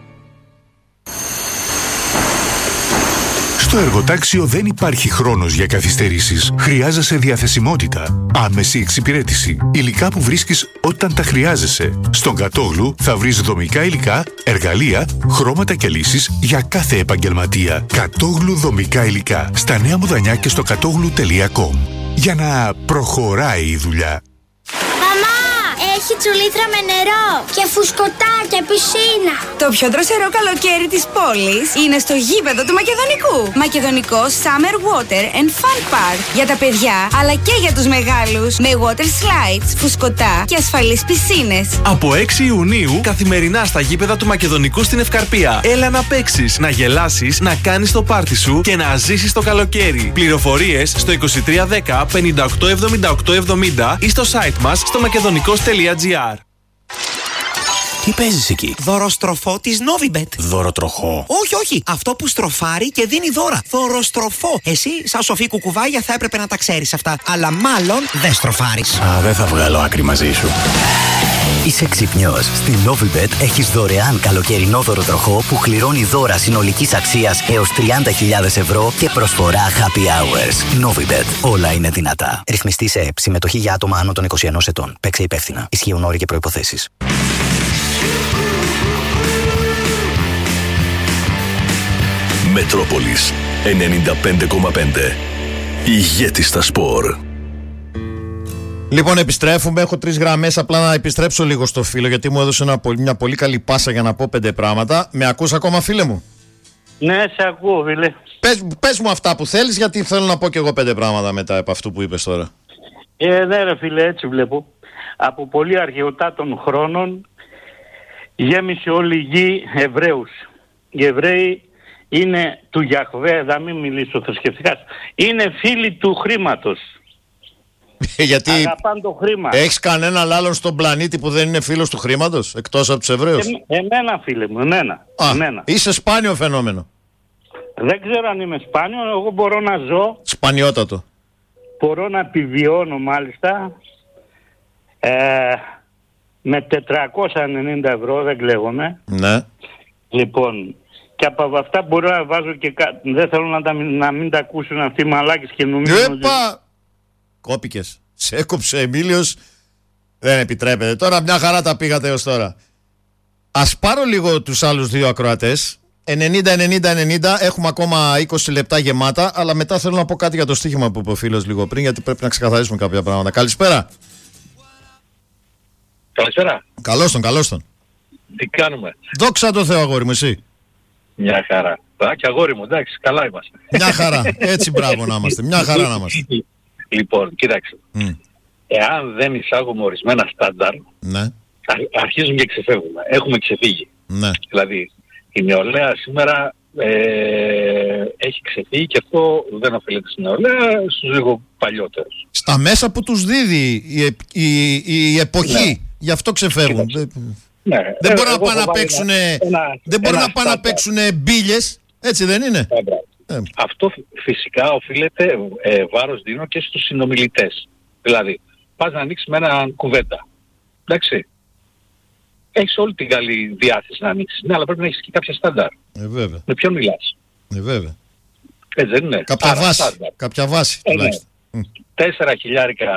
Στο εργοτάξιο δεν υπάρχει χρόνος για καθυστερήσεις. Χρειάζεσαι διαθεσιμότητα, άμεση εξυπηρέτηση, υλικά που βρίσκεις όταν τα χρειάζεσαι. Στον Κατόγλου θα βρεις δομικά υλικά, εργαλεία, χρώματα και λύσεις για κάθε επαγγελματία. Κατόγλου δομικά υλικά. Στα Νέα Μουδανιά και στο κατόγλου τελεία κομ. Για να προχωράει η δουλειά. Έχει τσουλήθρα με νερό και φουσκωτά και πισίνα. Το πιο δροσερό καλοκαίρι της πόλης είναι στο γήπεδο του Μακεδονικού. Μακεδονικό Summer Water and Fun Park. Για τα παιδιά αλλά και για τους μεγάλους. Με water slides, φουσκωτά και ασφαλείς πισίνες. Από έξι Ιουνίου καθημερινά στα γήπεδα του Μακεδονικού στην Ευκαρπία. Έλα να παίξεις, να γελάσεις, να κάνεις το πάρτι σου και να ζήσεις το καλοκαίρι. Πληροφορίες στο είκοσι τρία δέκα πενήντα οκτώ εβδομήντα οκτώ εβδομήντα ή στο site μας στο μακεδονικός τελεία τζι άρ. Τι παίζεις εκεί? Δωροστροφό της Novibet. Δωροτροχό? Όχι, όχι. Αυτό που στροφάρει και δίνει δώρα. Δωροστροφό. Εσύ, σαν σοφή κουκουβάγια, θα έπρεπε να τα ξέρεις αυτά. Αλλά μάλλον δεν στροφάρεις. Α, δεν θα βγάλω άκρη μαζί σου. Είσαι ξυπνιός. Στη Novibet έχεις δωρεάν καλοκαιρινό δωροτροχό που κληρώνει δώρα συνολικής αξίας έως τριάντα χιλιάδες ευρώ και προσφορά happy hours. Novibet. Όλα είναι δυνατά. Ρυθμιστή σε ΕΕΠ. Συμμετοχή για άτομα άνω των είκοσι ενός ετών. Παίξε υπεύθυνα. Ισχύουν όροι και προϋποθέσεις. Μετρόπολης ενενήντα πέντε κόμμα πέντε. Ηγέτη στα σπορ. Λοιπόν, επιστρέφουμε. Έχω τρεις γραμμές. Απλά να επιστρέψω λίγο στο φίλο, γιατί μου έδωσε ένα, μια πολύ καλή πάσα για να πω πέντε πράγματα. Με ακούς ακόμα, φίλε μου? Ναι, σε ακούω, φίλε. Πες, πες μου αυτά που θέλεις, γιατί θέλω να πω και εγώ πέντε πράγματα μετά από αυτού που είπες τώρα. Ε, ναι, ρε φίλε, έτσι βλέπω. Από πολύ αρχαιοτά των χρόνων γέμισε όλη η γη Εβραίους. Οι Εβραίοι είναι του Γιαχβέ, θα μην μιλήσω θρησκευτικά, είναι φίλοι του χρήματος. Γιατί αγαπάν το χρήμα. Έχεις κανέναν άλλον στον πλανήτη που δεν είναι φίλος του χρήματος, εκτός από τους Εβραίους? Ε, εμένα, φίλε μου, εμένα. Α, εμένα. Είσαι σπάνιο φαινόμενο. Δεν ξέρω αν είμαι σπάνιο, εγώ μπορώ να ζω. Σπανιότατο. Μπορώ να επιβιώνω μάλιστα ε, με τετρακόσια ενενήντα ευρώ, δεν κλαίγομαι. Ναι. Λοιπόν, και από αυτά μπορώ να βάζω και κάτι. Δεν θέλω να, τα, να μην τα ακούσουν αυτοί οι μαλάκες και νομίζουν. Επα! Ότι... Κόπηκες. Σε έκοψε Εμίλιος. Δεν επιτρέπεται. Τώρα μια χαρά τα πήγατε έως τώρα. Ας πάρω λίγο τους άλλους δύο ακροατές. ενενήντα ενενήντα ενενήντα. Έχουμε ακόμα είκοσι λεπτά γεμάτα. Αλλά μετά θέλω να πω κάτι για το στοίχημα που είπε ο φίλος λίγο πριν, γιατί πρέπει να ξεκαθαρίσουμε κάποια πράγματα. Καλησπέρα. Καλησπέρα. Καλώς τον, καλώς τον. Τι κάνουμε? Δόξα τω Θεώ, αγόρι μου, εσύ? Μια χαρά. Α, και αγόρι μου, εντάξει, καλά είμαστε. Μια χαρά. Έτσι, μπράβο να είμαστε. Μια χαρά να είμαστε. Λοιπόν, κοίταξε. Mm. Εάν δεν εισάγουμε ορισμένα στάνταρ, ναι, αρχίζουμε και ξεφεύγουμε. Έχουμε ξεφύγει. Ναι. Δηλαδή, η νεολαία σήμερα ε, έχει ξεφύγει και αυτό δεν οφείλεται στην νεολαία, στους λίγο παλιότερους. Στα μέσα που τους δίδει η, η, η, η εποχή. Ναι. Γι' αυτό ξεφεύγουν. Ναι. Δεν μπορούν να πάνε να παίξουν, δεν μπορούν να πάνε να παίξουν μπίλιες, έτσι δεν είναι? Ε, ε. Αυτό φυσικά οφείλεται, ε, βάρος δίνω και στους συνομιλητές. Δηλαδή, πας να ανοίξεις με έναν κουβέντα. Εντάξει. Έχεις όλη την καλή διάθεση να ανοίξεις. Ναι, αλλά πρέπει να έχεις και κάποια στάνταρ. Ε, βέβαια. Με ποιον μιλάς? Ε, βέβαια. Έτσι δεν είναι? Κάποια Άρα, βάση. Στάνταρ. Κάποια βάση, ε, τουλάχιστον. Ναι. Τέσσερα χιλιάρικα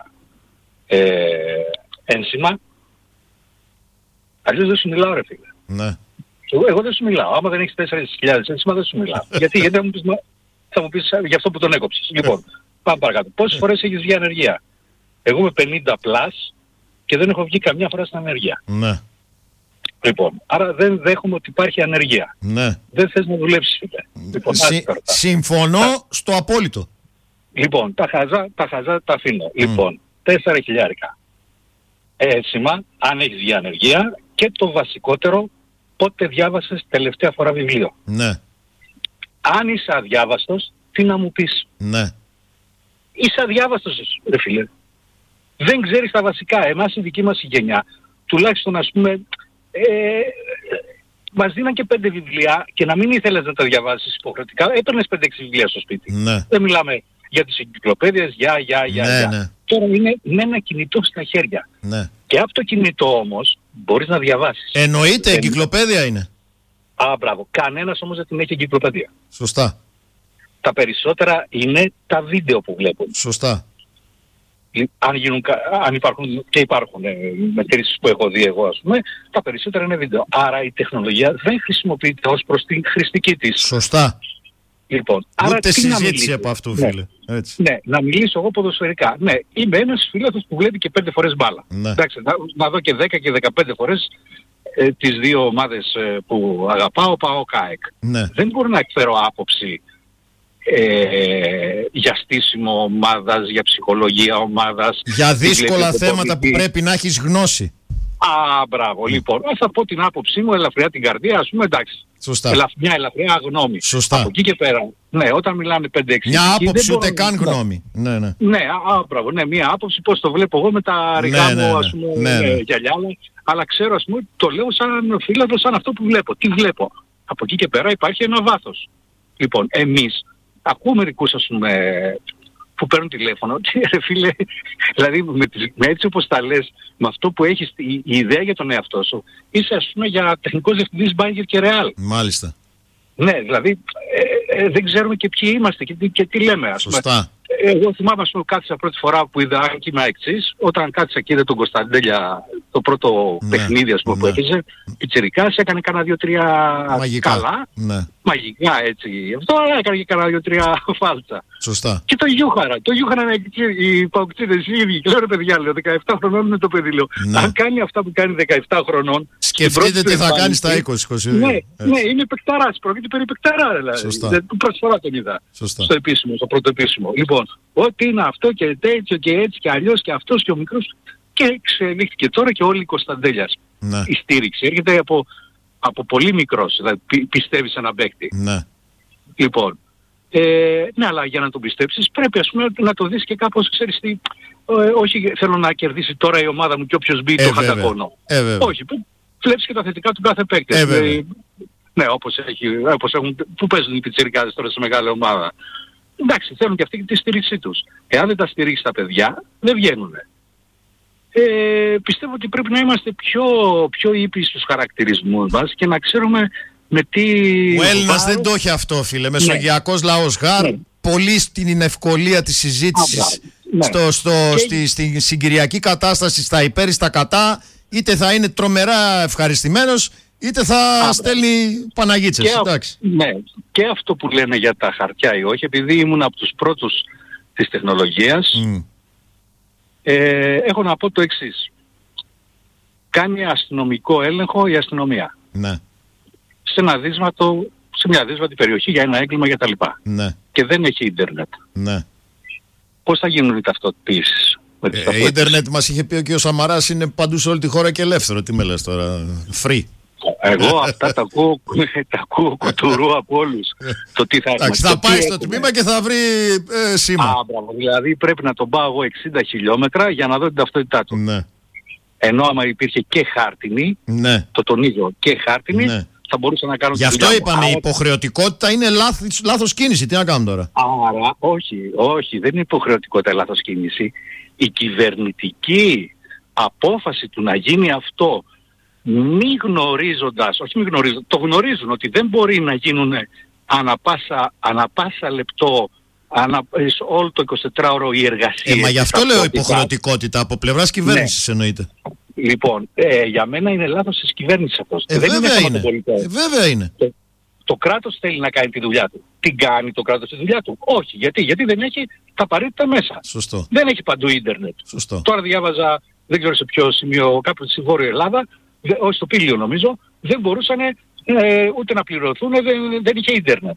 ε, ένσημα. Αλλιώς δεν σου μιλάω, ρε φίλε. Ναι. Εγώ, εγώ δεν σου μιλάω. Άμα δεν έχεις τέσσερις χιλιάδες ένσημα δεν σου μιλάω. γιατί, γιατί θα μου πεις, θα μου πεις για αυτό που τον έκοψες. Λοιπόν, πάμε παρακάτω. Πόσες φορές έχεις βγει ανεργία? Εγώ είμαι πενήντα πλας και δεν έχω βγει καμιά φορά στην ανεργία. Ναι. Λοιπόν, άρα δεν δέχομαι ότι υπάρχει ανεργία. Ναι. Δεν θες να δουλέψεις, φίλε. Λοιπόν, Συ, συμφωνώ τα... στο απόλυτο. Λοιπόν, τα χαζά τα, χαζά, τα αφήνω. Mm. Λοιπόν, τέσσερα χιλιάρικα ένσημα, αν έχεις βγει ανεργία, και το βασικότερο, πότε διάβασες τελευταία φορά βιβλίο? Ναι. Αν είσαι αδιάβαστος, τι να μου πεις? Ναι. Είσαι αδιάβαστος, ρε φίλε. Δεν ξέρεις τα βασικά. Εμάς η δική μας η γενιά, τουλάχιστον ας πούμε, ε, μας δίναν και πέντε βιβλία και να μην ήθελες να τα διαβάσεις υποχρεωτικά, έπαιρνες πέντε έξι βιβλία στο σπίτι. Ναι. Δεν μιλάμε για τις εγκυκλοπαίδειες, για, για, για, ναι, για. Ναι. Τώρα είναι με ένα κινητό στα χέρια. Ναι. Και από το κινητό όμως μπορείς να διαβάσεις. Εννοείται, εγκυκλοπαίδεια είναι. Α, μπράβο. Κανένας όμως δεν την έχει εγκυκλοπαίδεια. Σωστά. Τα περισσότερα είναι τα βίντεο που βλέπουν. Σωστά. Αν, γίνουν, αν υπάρχουν και υπάρχουν ε, μετρήσεις που έχω δει εγώ, ας πούμε, τα περισσότερα είναι βίντεο. Άρα η τεχνολογία δεν χρησιμοποιείται ως προς την χρηστική της. Σωστά. Λοιπόν, άρα ούτε συζήτηση από αυτού, ναι. φίλε. Έτσι. Ναι, να μιλήσω εγώ ποδοσφαιρικά. Ναι, είμαι ένας φίλος που βλέπει και πέντε φορές μπάλα. Ναι. Εντάξει, να, να δω και δέκα και δεκαπέντε φορές ε, τις δύο ομάδες ε, που αγαπάω, πάω ΚΑΕΚ. Ναι. Δεν μπορώ να εκφέρω άποψη ε, για στήσιμο ομάδας, για ψυχολογία ομάδας. Για δύσκολα θέματα που πρέπει να έχεις γνώση. Α, μπράβο. Λοιπόν, θα πω την άποψή μου, ελαφριά την καρδία, ας πούμε, εντάξει. Σωστά. Ελαφ, μια ελαφριά γνώμη. Σωστά. Από εκεί και πέρα. Ναι, όταν μιλάμε πέντε έξι. Μια άποψη ούτε καν γνώμη. Ναι, ναι. Ναι, α, μπράβο. Ναι, μια άποψη, πώς το βλέπω εγώ με τα ρηγά ναι, ναι, μου, ναι. ας πούμε, ναι, ναι. γυαλιά. Αλλά ξέρω, ας πούμε, το λέω σαν φίλατο, σαν αυτό που βλέπω. Τι βλέπω. Από εκεί και πέρα υπάρχει ένα βάθος. Λοιπόν, εμείς ακούμε μερικούς, ας πούμε, που παίρνουν τηλέφωνο και ρε φίλε, δηλαδή με, με έτσι όπως τα λες, με αυτό που έχεις η, η ιδέα για τον εαυτό σου, είσαι ας πούμε για τεχνικός διευθυντής Bayer και Real. Μάλιστα. Ναι, δηλαδή ε, ε, δεν ξέρουμε και ποιοι είμαστε και, και τι λέμε, ας πούμε. Σωστά. Εγώ θυμάμαι, ας πούμε, κάθισα πρώτη φορά που είδα αν κύμα εξής, όταν κάθισα και είδα τον Κωνσταντέλια το πρώτο ναι, παιχνίδι, ας πούμε, ναι. που έπαιζε, πιτσιρικάς, έκανε κανένα δύο-τρία καλά, ναι. μαγικά έτσι, αυτό, αλλά έκανε και κανένα δύο-τρία φάλτσα. Σωστά. Και το Γιούχαρα, το Γιούχαρα οι παουκτζίδες οι ίδιοι, και λέω ρε παιδιά, λέω, δεκαεπτά χρονών είναι το παιδί, λέω. Ναι. Αν κάνει αυτά που κάνει δεκαεπτά χρονών, σκεφτείτε τι θα κάνει στα είκοσι είκοσι δύο. Ναι, ναι, είναι παικταράς, πρόκειται περί παικταρά, δηλαδή. Πρώτη φορά τον είδα. Σωστά. Στο επίσημο, στο πρώτο επίσημο. Λοιπόν, ό,τι είναι αυτό και τέτοιο και έτσι και αλλιώς και αυτός και ο μικρός, και εξελίχθηκε τώρα και όλοι οι Κωνσταντέλιας. Ναι. Η στήριξη έρχεται από, από πολύ μικρός, δηλαδή πι, πιστεύει σε έναν παίκτη. Ναι. Λοιπόν, ε, ναι, αλλά για να τον πιστέψεις πρέπει, ας πούμε, να το δεις και κάπως, ξέρεις τι, ε, όχι θέλω να κερδίσει τώρα η ομάδα μου και όποιος μπει ε, το χαντακώνω. Ε, όχι, βλέπεις και τα θετικά του κάθε παίκτη. Ε, ε, ναι, όπως, έχει, όπως έχουν, που παίζουν οι πιτσιρικάδες τώρα σε μεγάλη ομάδα. Εντάξει, θέλουν και αυτοί τη στήριξή τους. Εάν δεν τα στηρίξει τα παιδιά, δεν βγαίνουν. Ε, πιστεύω ότι πρέπει να είμαστε πιο, πιο ήπιοι στους χαρακτηρισμούς μας και να ξέρουμε με τι... Ο Έλληνας δεν το έχει αυτό, φίλε. Μεσογειακός ναι. λαός γάρ, ναι. πολύ στην ευκολία της συζήτησης ναι. στο, στο, και... στη, στη συγκυριακή κατάσταση, στα υπέρ ή στα κατά, είτε θα είναι τρομερά ευχαριστημένος, είτε θα Α, στέλνει Παναγίτσες. Και, ναι, και αυτό που λένε για τα χαρτιά ή όχι, επειδή ήμουν από τους πρώτους της τεχνολογίας, mm. ε, έχω να πω το εξής. Κάνει αστυνομικό έλεγχο η αστυνομία. Ναι. Σε, ένα δύσματο, σε μια δύσβατη περιοχή για ένα έγκλημα για τα λοιπά. Ναι. Και δεν έχει ίντερνετ. Ναι. Πώς θα γίνουν οι ταυτοποιήσεις? Ε, ε, ίντερνετ μας είχε πει και ο Σαμαράς είναι παντού σε όλη τη χώρα και ελεύθερο. Τι με λες τώρα, free. Εγώ αυτά τα ακούω, τα ακούω κουτουρού από όλους. Το τι θα έχουμε. Θα πάει στο τμήμα και θα βρει ε, σήμα. Α, μπράβο, δηλαδή πρέπει να τον πάω εγώ εξήντα χιλιόμετρα για να δω την ταυτότητά του. Ναι. Ενώ άμα υπήρχε και χάρτινη, ναι. το τονίζω, και χάρτινη, ναι. θα μπορούσα να κάνω. Γι' αυτό είπαμε, η υποχρεωτικότητα είναι λάθος, λάθος κίνηση. Τι να κάνουμε τώρα? Άρα, όχι, όχι, δεν είναι υποχρεωτικότητα λάθος κίνηση. Η κυβερνητική απόφαση του να γίνει αυτό, μη γνωρίζοντας, όχι μη γνωρίζοντας, το γνωρίζουν ότι δεν μπορεί να γίνουν ανα πάσα, ανα πάσα λεπτό, ανα, όλο το εικοσιτετράωρο οι εργασίες. Ε, μα γι' αυτό λέω υποχρεωτικότητα, από πλευράς κυβέρνησης ναι. εννοείται. Λοιπόν, ε, για μένα είναι λάθος της κυβέρνησης αυτός. Ε, δεν βέβαια είναι. είναι. Ε, βέβαια είναι. Το, το κράτος θέλει να κάνει τη δουλειά του. Τι κάνει το κράτος τη δουλειά του? Όχι. Γιατί, Γιατί δεν έχει τα απαραίτητα μέσα. Σωστό. Δεν έχει παντού ίντερνετ. Σωστό. Τώρα διάβαζα, δεν ξέρω σε ποιο σημείο, κάπου στη Βόρεια Ελλάδα, δε, όχι στο Πήλιο νομίζω, δεν μπορούσαν ε, ούτε να πληρωθούν, δεν, δεν είχε ίντερνετ.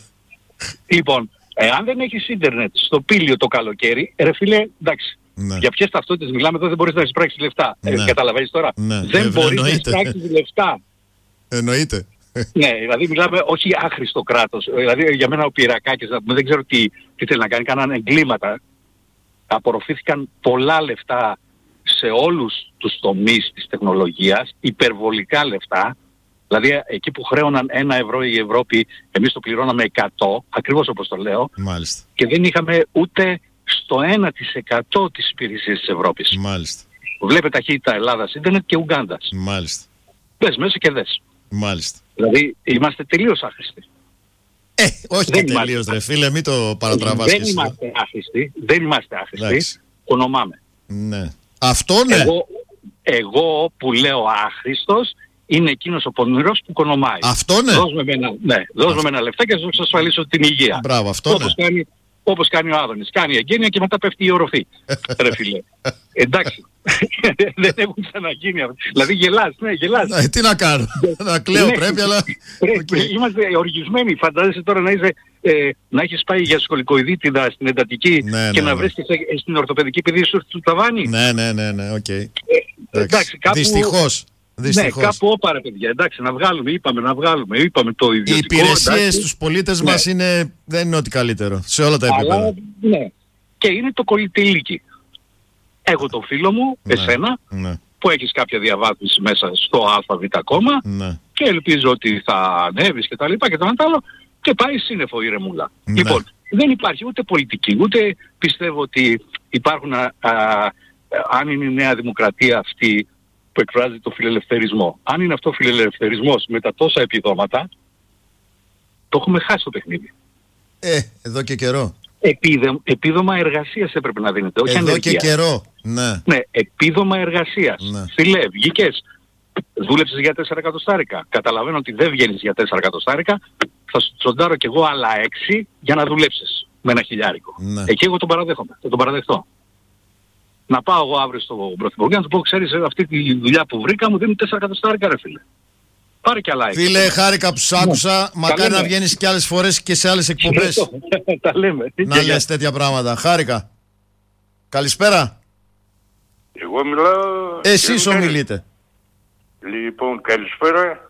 Λοιπόν, εάν δεν έχεις ίντερνετ στο Πήλιο το καλοκαίρι, ρε φίλε, εντάξει. Ναι. Για ποιες ταυτότητες μιλάμε εδώ, δεν μπορείς να εισπράξεις λεφτά. Ναι. Ε, καταλαβαίνεις τώρα. Ναι. Δεν ε, μπορείς να εισπράξεις λεφτά. Εννοείται. Ναι, δηλαδή μιλάμε όχι άχρηστο κράτος. Δηλαδή για μένα ο Πυρακάκης, δεν ξέρω τι, τι θέλει να κάνει, κάνανε εγκλήματα. Απορροφήθηκαν πολλά λεφτά σε όλους τους τομείς της τεχνολογίας, υπερβολικά λεφτά. Δηλαδή εκεί που χρέωναν ένα ευρώ η Ευρώπη, εμείς το πληρώναμε εκατό, ακριβώς όπως το λέω. Μάλιστα. Και δεν είχαμε ούτε στο ένα τοις εκατό της υπηρεσίας της Ευρώπης. Μάλιστα. Βλέπε ταχύτητα Ελλάδας, ίντερνετ και Ουγκάντας. Μάλιστα. Δες μέσα και δες. Μάλιστα. Δηλαδή είμαστε τελείως άχρηστοι. Ε, όχι δεν τελείως ρε φίλε, μην το παρατραβάς. Δεν είμαστε άχρηστοι, δεν είμαστε άχρηστοι, ονομάμε. Ναι. Αυτό ναι. Εγώ, εγώ που λέω άχρηστος, είναι εκείνος ο πονηρός που κονομάει. Αυτό ναι. Δώσ' με ένα, ναι, δώσ' με ένα λεφτά και θα σου εξασφαλίσω την υγεία. Μπράβο, αυτό όπως ναι. Κάνει, όπως κάνει ο Άδωνης. Κάνει εγγένεια και μετά πέφτει η οροφή. Ρε φίλε. Εντάξει. Δεν έχουν ξαναγίνει αυτό. Δηλαδή γελάς, ναι, γελάς. Ναι, τι να κάνω. Να κλαίω πρέπει, αλλά... Okay. Είμαστε οργισμένοι. Φαντάζεσαι τώρα να είσαι... Ε, να έχεις πάει για σκολικοειδίτιδα στην εντατική ναι, και ναι, να ναι. βρίσκεσαι στην ορθοπαιδική επειδή σου έρθει του ταβάνι. Ναι, ναι, ναι, ναι, οκ. Okay. Ε, Εντάξει, κάπου... Δυστυχώς. Δυστυχώς. Ναι, κάπου όπα ρε παιδιά, εντάξει, να βγάλουμε, είπαμε να βγάλουμε, είπαμε το ιδιωτικό. Οι υπηρεσίες στους πολίτες ναι. μας είναι, δεν είναι ό,τι καλύτερο, σε όλα τα επίπεδα. Αλλά, ναι, και είναι το κολλητηλίκι. Έχω το φίλο μου, ναι. εσένα, ναι. που έχεις κάποια διαβάθμιση μέσα στο ΑΒ κόμμα ναι. και ελπίζω ότι θα ανέβεις και τα λοιπά και το άλλο και πάει σύννεφο η ρεμούλα. Ναι. Λοιπόν, δεν υπάρχει ούτε πολιτική, ούτε πιστεύω ότι υπάρχουν, α, α, α, αν είναι η Νέα Δημοκρατία αυτή που εκφράζει το φιλελευθερισμό. Αν είναι αυτό φιλελευθερισμός με τα τόσα επιδόματα, το έχουμε χάσει το παιχνίδι. Ε, εδώ και καιρό. Επίδε, επίδομα εργασίας έπρεπε να δίνεται, όχι εδώ ανεργία. Και καιρό, ναι. Ναι, επίδομα εργασίας. Ναι. Φιλέ, βγήκες, δούλεψες για τέσσερα εκατοστάρικα. Καταλαβαίνω ότι δεν βγαίνεις για τέσσερα εκατοστάρικα, θα σου τσοντάρω κι εγώ άλλα έξι για να δουλέψεις με ένα χιλιάρικο. Ναι. Εκεί εγώ τον παραδέχομαι, θα τον παραδεχτώ. Να πάω εγώ αύριο στον Πρωθυπουργό και να του πω, ξέρεις, αυτή τη δουλειά που βρήκα μου δίνει τέσσερα εκατοστάρικα ρε φίλε. Πάρε κι άλλα έξι. Φίλε, χάρηκα που σ' άκουσα. Ναι. Μακάρι να βγαίνεις κι άλλες φορές και σε άλλες εκπομπές. Τα λέμε. Να λες τέτοια πράγματα. Χάρηκα. Καλησπέρα. Εγώ μιλάω... Εσείς ομιλείτε. Λοιπόν, καλησπέρα.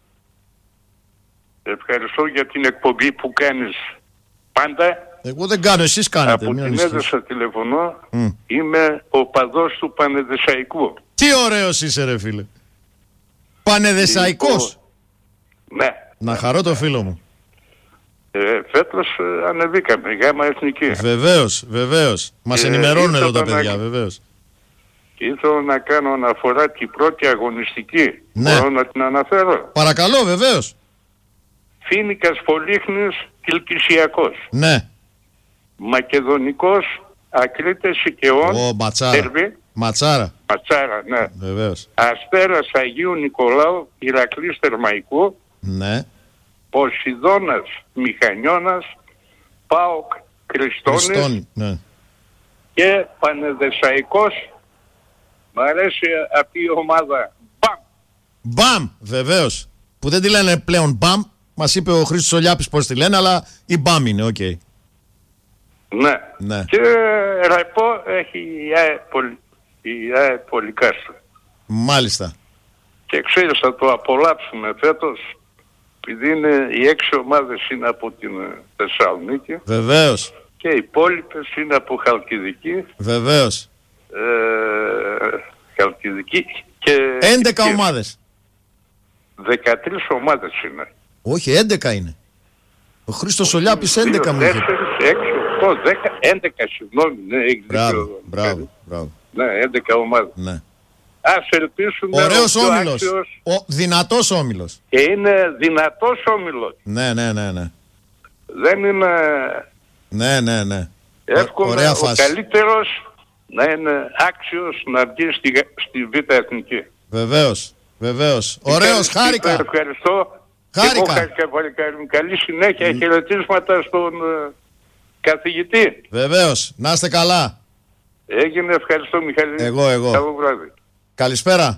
Ευχαριστώ για την εκπομπή που κάνεις πάντα. Εγώ δεν κάνω, εσείς κάνετε. Από την έδωσα τηλεφωνώ, mm. είμαι ο παδός του Πανεδεσσαϊκού. Τι ωραίος είσαι ρε φίλε. Πανεδεσσαϊκός. Ναι. Να χαρώ το φίλο μου. Ε, φέτος ε, ανεβήκαμε, γάμα εθνική. Βεβαίως, βεβαίως. Μας ε, ενημερώνουν εδώ τα παιδιά, να... βεβαίως. Και ήθελα να κάνω αναφορά την πρώτη αγωνιστική. Ναι. Μπορώ να την αναφέρω. Παρακαλώ, βεβαίως. Φοίνικας Πολύχνης Κιλκυσιακός. Ναι. Μακεδονικός Ακρίτες Σικαιών. Ω, ματσάρα. Ματσάρα. Ματσάρα, ναι. Βεβαίως. Αστέρας Αγίου Νικολάου Ηρακλής Θερμαϊκού. Ναι. Ποσειδώνας Μηχανιώνας ΠΑΟΚ Χριστόνης. Χριστόνη, ναι. Και Πανεδεσσαϊκός. Μ' αρέσει αυτή η ομάδα. Μπαμ. Μπαμ, βεβαίως. Που δεν τη λένε πλέον μπαμ. Μας είπε ο Χρήστος Ολιάπης πώς τη λένε, αλλά η μπαμ είναι, οκ. Okay. Ναι. ναι. Και ρεπό έχει η ΑΕ Πολυ... Πολυκάστρο. Μάλιστα. Και ξέρεις, θα το απολαύσουμε φέτος, επειδή είναι, οι έξι ομάδες είναι από την Θεσσαλονίκη. Βεβαίως. Και οι υπόλοιπες είναι από Χαλκιδική. Βεβαίως. Ε, Χαλκιδική και... έντεκα και... ομάδες. δεκατρείς ομάδες είναι. Όχι, έντεκα είναι. Ο Χρήστος Ολιάπης έντεκα μου είχε. τέσσερα, έξι, οκτώ, δέκα, έντεκα, συγγνώμη. Ναι, μπράβο, μπράβο, μπράβο. Ναι, έντεκα ομάδες. Ναι. Ας ελπίσουμε... Ωραίος όμιλος. Άξιος... Ο δυνατός όμιλος. Και είναι δυνατός όμιλος. Ναι, ναι, ναι, ναι. Δεν είναι... Ναι, ναι, ναι. Εύχομαι ο καλύτερος να είναι άξιος να βγει στη, στη Β' Εθνική. Βεβαίως, βεβαίως. Ωραίος, χάρηκα. Ευχαριστώ. Χάρηκα. Χάρηκα πολύ. Καλή συνέχεια. Mm. Χαιρετίσματα στον uh, καθηγητή. Βεβαίως. Να είστε καλά. Έγινε. Ευχαριστώ, Μιχάλη. Εγώ, εγώ. Καλό βράδυ. Καλησπέρα.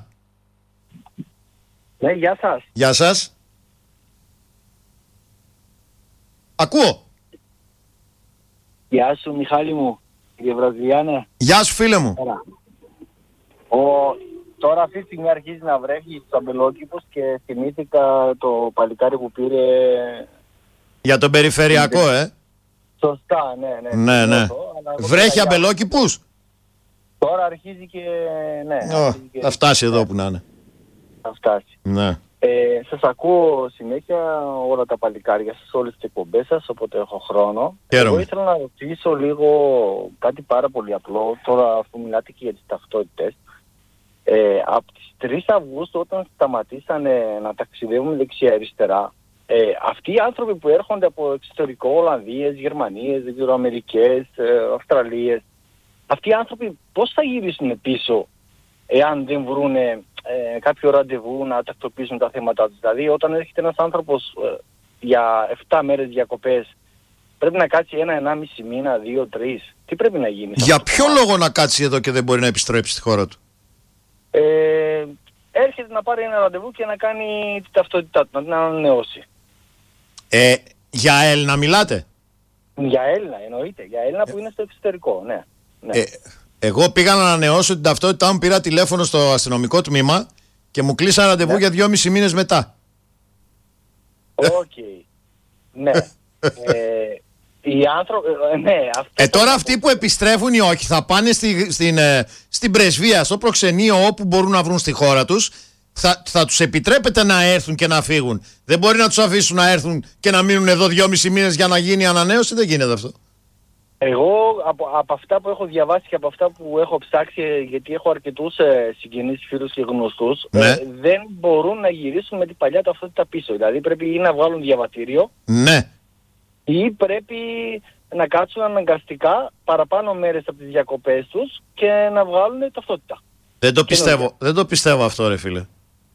Ναι, γεια σας. Γεια σας. Ακούω. Γεια σου, Μιχάλη μου. Κύριε Βραζιλιάνε. Γεια σου, φίλε μου. Ο... Τώρα αυτή τη στιγμή αρχίζει να βρέχει στους αμπελόκηπους και θυμήθηκα το παλικάρι που πήρε... Για τον περιφερειακό, ε. Σωστά, ναι, ναι. Ναι, ναι. Βρέχει αμπελόκηπους. Τώρα αρχίζει και... ναι. Oh, αρχίζει και... Θα φτάσει εδώ που να είναι. Θα φτάσει. Ναι. Ε, σας ακούω συνέχεια όλα τα παλικάρια σας, όλες τις εκπομπές σας, οπότε έχω χρόνο. Χαίρομαι. Εγώ ήθελα να ρωτήσω λίγο κάτι πάρα πολύ απλό, τώρα αφού μιλάτε και για τις ταυτότητες. Ε, από τις τρεις Αυγούστου όταν σταματήσανε να ταξιδεύουμε δεξιά-αριστερά, ε, αυτοί οι άνθρωποι που έρχονται από εξωτερικό, Ολλανδίες, Γερμανίες, δεν ξέρω, Αμερικές, ε, Αυστραλίες, αυτοί οι άνθρωποι πώς θα γυρίσουν πίσω εάν δεν βρουν ε, κάποιο ραντεβού να τακτοποιήσουν τα θέματα τους? Δηλαδή όταν έρχεται ένας άνθρωπος ε, για εφτά μέρες διακοπές, πρέπει να κάτσει ένα, ενάμιση μήνα, δύο, τρεις. Τι πρέπει να γίνει? Για ποιο λόγο να κάτσει εδώ και δεν μπορεί να επιστρέψει στη χώρα του? Ε, έρχεται να πάρει ένα ραντεβού και να κάνει την ταυτότητά του, να την ανανεώσει. Ε, για Έλληνα μιλάτε? Για Έλληνα εννοείται, για Έλληνα που είναι στο εξωτερικό, ναι. ναι. Ε, Εγώ πήγα να ανανεώσω την ταυτότητά μου, πήρα τηλέφωνο στο αστυνομικό τμήμα και μου κλείσαν ραντεβού ναι. για δυόμισι μήνες μετά. Οκ. Okay. ναι. ε, οι άνθρωποι, ναι. Ε, τώρα αυτοί που επιστρέφουν ή όχι θα πάνε στη, στην, ε, στην πρεσβεία, στο προξενείο, όπου μπορούν να βρουν στη χώρα τους. Θα, θα τους επιτρέπεται να έρθουν και να φύγουν. Δεν μπορεί να τους αφήσουν να έρθουν και να μείνουν εδώ δυόμισι μήνες για να γίνει η ανανέωση. Δεν γίνεται αυτό. Εγώ από, από αυτά που έχω διαβάσει και από αυτά που έχω ψάξει, γιατί έχω αρκετούς ε, συγγενείς, φίλους και γνωστούς, ναι. ε, δεν μπορούν να γυρίσουν με την παλιά ταυτότητα πίσω. Δηλαδή πρέπει ή να βγάλουν διαβατήριο, ναι. ή πρέπει να κάτσουν αναγκαστικά παραπάνω μέρες από τις διακοπές τους και να βγάλουν ταυτότητα. Δεν το πιστεύω, δεν το πιστεύω αυτό, ρε φίλε.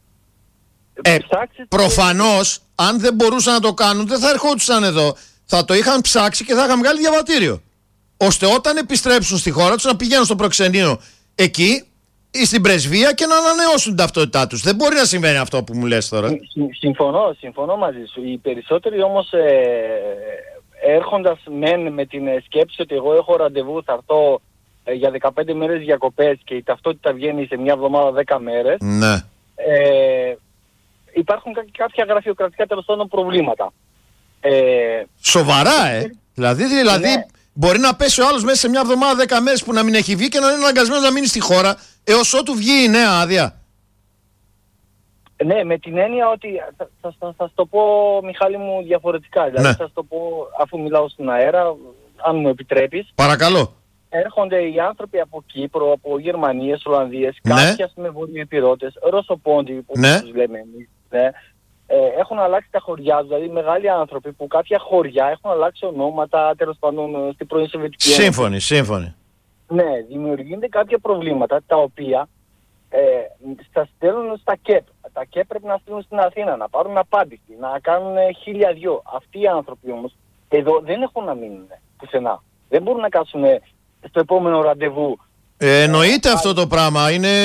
Ε, προφανώς, αν δεν μπορούσαν να το κάνουν, δεν θα ερχόντουσαν εδώ. Θα το είχαν ψάξει και θα είχαν βγάλει διαβατήριο. Ώστε όταν επιστρέψουν στη χώρα τους να πηγαίνουν στο προξενείο εκεί ή στην πρεσβεία και να ανανεώσουν την ταυτότητά τους. Δεν μπορεί να συμβαίνει αυτό που μου λες τώρα. Συμφωνώ, συμφωνώ μαζί σου. Οι περισσότεροι όμως ε, έρχοντας μεν με την σκέψη ότι εγώ έχω ραντεβού, θα έρθω ε, για δεκαπέντε μέρες διακοπές και η ταυτότητα βγαίνει σε μια εβδομάδα δέκα μέρες. Ναι. Ε, υπάρχουν κάποια γραφειοκρατικά τέλος πάντων προβλήματα. Ε, Σοβαρά, ε! Δηλαδή, δηλαδή ναι. μπορεί να πέσει ο άλλος μέσα σε μια εβδομάδα δέκα μέρες που να μην έχει βγει και να είναι αναγκασμένος να μείνει στη χώρα έως ότου βγει η νέα άδεια. Ναι, με την έννοια ότι θα, θα, θα, θα το πω, Μιχάλη μου, διαφορετικά. Δηλαδή ναι. θα το πω, αφού μιλάω στην αέρα, αν μου επιτρέπεις. Παρακαλώ. Έρχονται οι άνθρωποι από Κύπρο, από Γερμανίες, Ολλανδίες, ναι. κάποιοι ας πούμε βορειοεπιρώτες, Ρωσοπόντιοι που ναι. τους λέμε εμείς, ναι. Ε, έχουν αλλάξει τα χωριά τους, δηλαδή μεγάλοι άνθρωποι που κάποια χωριά έχουν αλλάξει ονόματα, τέλος πάντων στην πρώην Σοβιετική Ένωση. Σύμφωνοι, σύμφωνοι. Ναι, δημιουργούνται κάποια προβλήματα τα οποία ε, στα στέλνουν στα ΚΕΠ. Τα ΚΕΠ πρέπει να στείλουν στην Αθήνα, να πάρουν απάντηση, να κάνουν χίλια δυο. Αυτοί οι άνθρωποι όμως εδώ δεν έχουν να μείνουν πουθενά. Δεν μπορούν να κάτσουν στο επόμενο ραντεβού. Ε, εννοείται ε, αυτό το πράγμα, είναι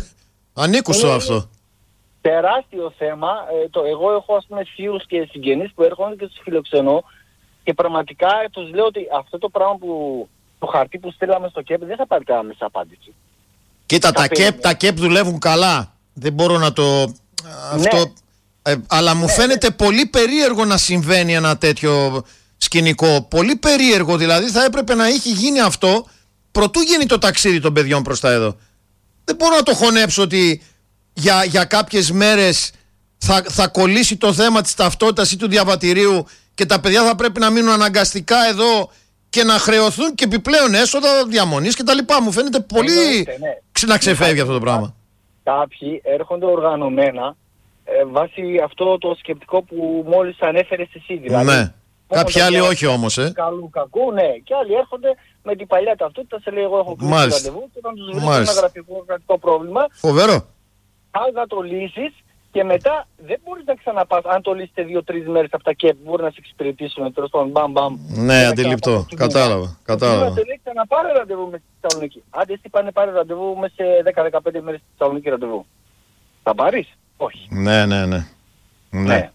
ανήκουστο αυτό. Τεράστιο θέμα. Ε, το, εγώ έχω ας πούμε φίλους και συγγενείς που έρχονται και τους φιλοξενώ και πραγματικά τους λέω ότι αυτό το πράγμα που το χαρτί που στείλαμε στο ΚΕΠ δεν θα πάρει άμεσα απάντηση. Κοίτα, τα ΚΕΠ, τα ΚΕΠ δουλεύουν καλά. Δεν μπορώ να το... Αυτό... Ναι. Ε, αλλά μου ναι, φαίνεται ναι. πολύ περίεργο να συμβαίνει ένα τέτοιο σκηνικό. Πολύ περίεργο, δηλαδή θα έπρεπε να έχει γίνει αυτό προτού γίνει το ταξίδι των παιδιών προς τα εδώ. Δεν μπορώ να το χωνέψω ότι για, για κάποιες μέρες θα, θα κολλήσει το θέμα της ταυτότητας ή του διαβατηρίου και τα παιδιά θα πρέπει να μείνουν αναγκαστικά εδώ και να χρεωθούν και επιπλέον έσοδα διαμονής και τα λοιπά. Μου φαίνεται πολύ ναι. να ξεφεύγει αυτό το πράγμα. Κάποιοι έρχονται οργανωμένα ε, βάσει αυτό το σκεπτικό που μόλις ανέφερες εσύ. Δηλαδή, ναι. Κάποιοι άλλοι όχι όμως, ε. Καλού κακού, ναι. Και άλλοι έρχονται με την παλιά ταυτότητα, σε λέει εγώ έχω κλείσει ραντεβού και όταν τους βρίσκουν ένα γραφειοκρατικό πρόβλημα. Φοβερό. Αν θα το λύσεις και μετά δεν μπορείς να ξαναπάς. Αν το λύσετε δύο-τρεις μέρες από τα ΚΕΠ, μπορεί να σε εξυπηρετήσουν τέλος πάντων μπαμ μπαμ. Ναι, αντιληπτό. Κατάλαβα. Κατάλαβα. Να τελείξει να πάρει ραντεβού με στη Θεσσαλονίκη. Άντε εσύ πάνε πάρει ραντεβού με σε δέκα με δεκαπέντε μέρες στη Θεσσαλονίκη ραντεβού. Θα πάρεις? Όχι. Ναι, ναι, ναι. ναι. ναι.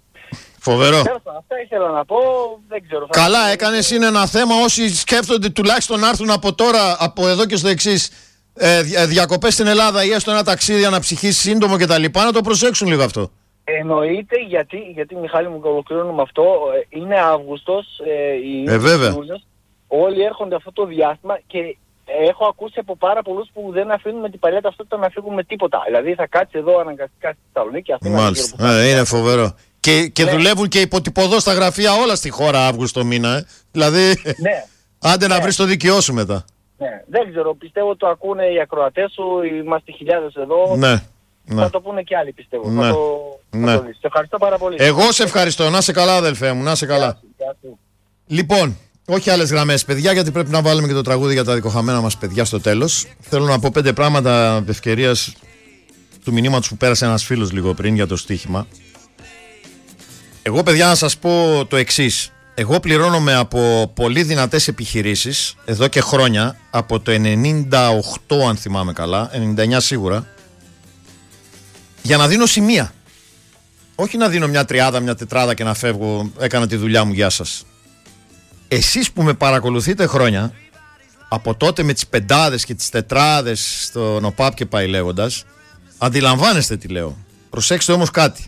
Φοβερό. Αυτά ήθελα να πω, δεν ξέρω. Καλά έκανες, είναι ένα θέμα. Όσοι σκέφτονται τουλάχιστον να έρθουν από τώρα, από εδώ και στο εξής, ε, διακοπές στην Ελλάδα ή έστω ένα ταξίδι αναψυχής σύντομο κτλ. Να το προσέξουν λίγο αυτό. Εννοείται, γιατί, γιατί Μιχάλη μου ολοκληρώνω με αυτό, είναι Αύγουστος, ε, ε, βέβαια. Ιούλιος, όλοι έρχονται αυτό το διάστημα και έχω ακούσει από πάρα πολλούς που δεν αφήνουν με την παλιά ταυτότητα να φύγουν με τίποτα. Δηλαδή θα κάτσει εδώ αναγκαστικά στη Θεσσαλονίκη. Μάλιστα, ε, είναι φοβερό. Και, και ναι. δουλεύουν και υποτυπωδώς στα γραφεία όλα στη χώρα Αύγουστο μήνα. Ε. Δηλαδή, ναι. άντε ναι. να βρεις το δικαιό σου μετά. Ναι. Δεν ξέρω, πιστεύω το ακούνε οι ακροατές σου, είμαστε χιλιάδες εδώ. Ναι. Ναι. Θα το πούνε και άλλοι πιστεύω. Ναι. Θα το, ναι. θα το λύσει. Σε ευχαριστώ πάρα πολύ. Εγώ σε ευχαριστώ. Να σε καλά αδελφέ μου, να σε καλά. Γεια σου, γεια σου. Λοιπόν, όχι άλλες γραμμές παιδιά, γιατί πρέπει να βάλουμε και το τραγούδι για τα δικοχαμένα μας παιδιά στο τέλος. Θέλω να πω πέντε πράγματα ευκαιρίας του μηνύματος που πέρασε ένας φίλος λίγο πριν για το στοίχημα. Εγώ παιδιά να σας πω το εξής. Εγώ πληρώνομαι από πολύ δυνατές επιχειρήσεις εδώ και χρόνια, από το ενενήντα οκτώ αν θυμάμαι καλά, ενενήντα εννιά σίγουρα, για να δίνω σημεία. Όχι να δίνω μια τριάδα, μια τετράδα και να φεύγω, έκανα τη δουλειά μου, γεια σας. Εσείς που με παρακολουθείτε χρόνια, από τότε με τις πεντάδες και τις τετράδες στον ΟΠΑΠ και πάει λέγοντας, αντιλαμβάνεστε τι λέω. Προσέξτε όμως κάτι.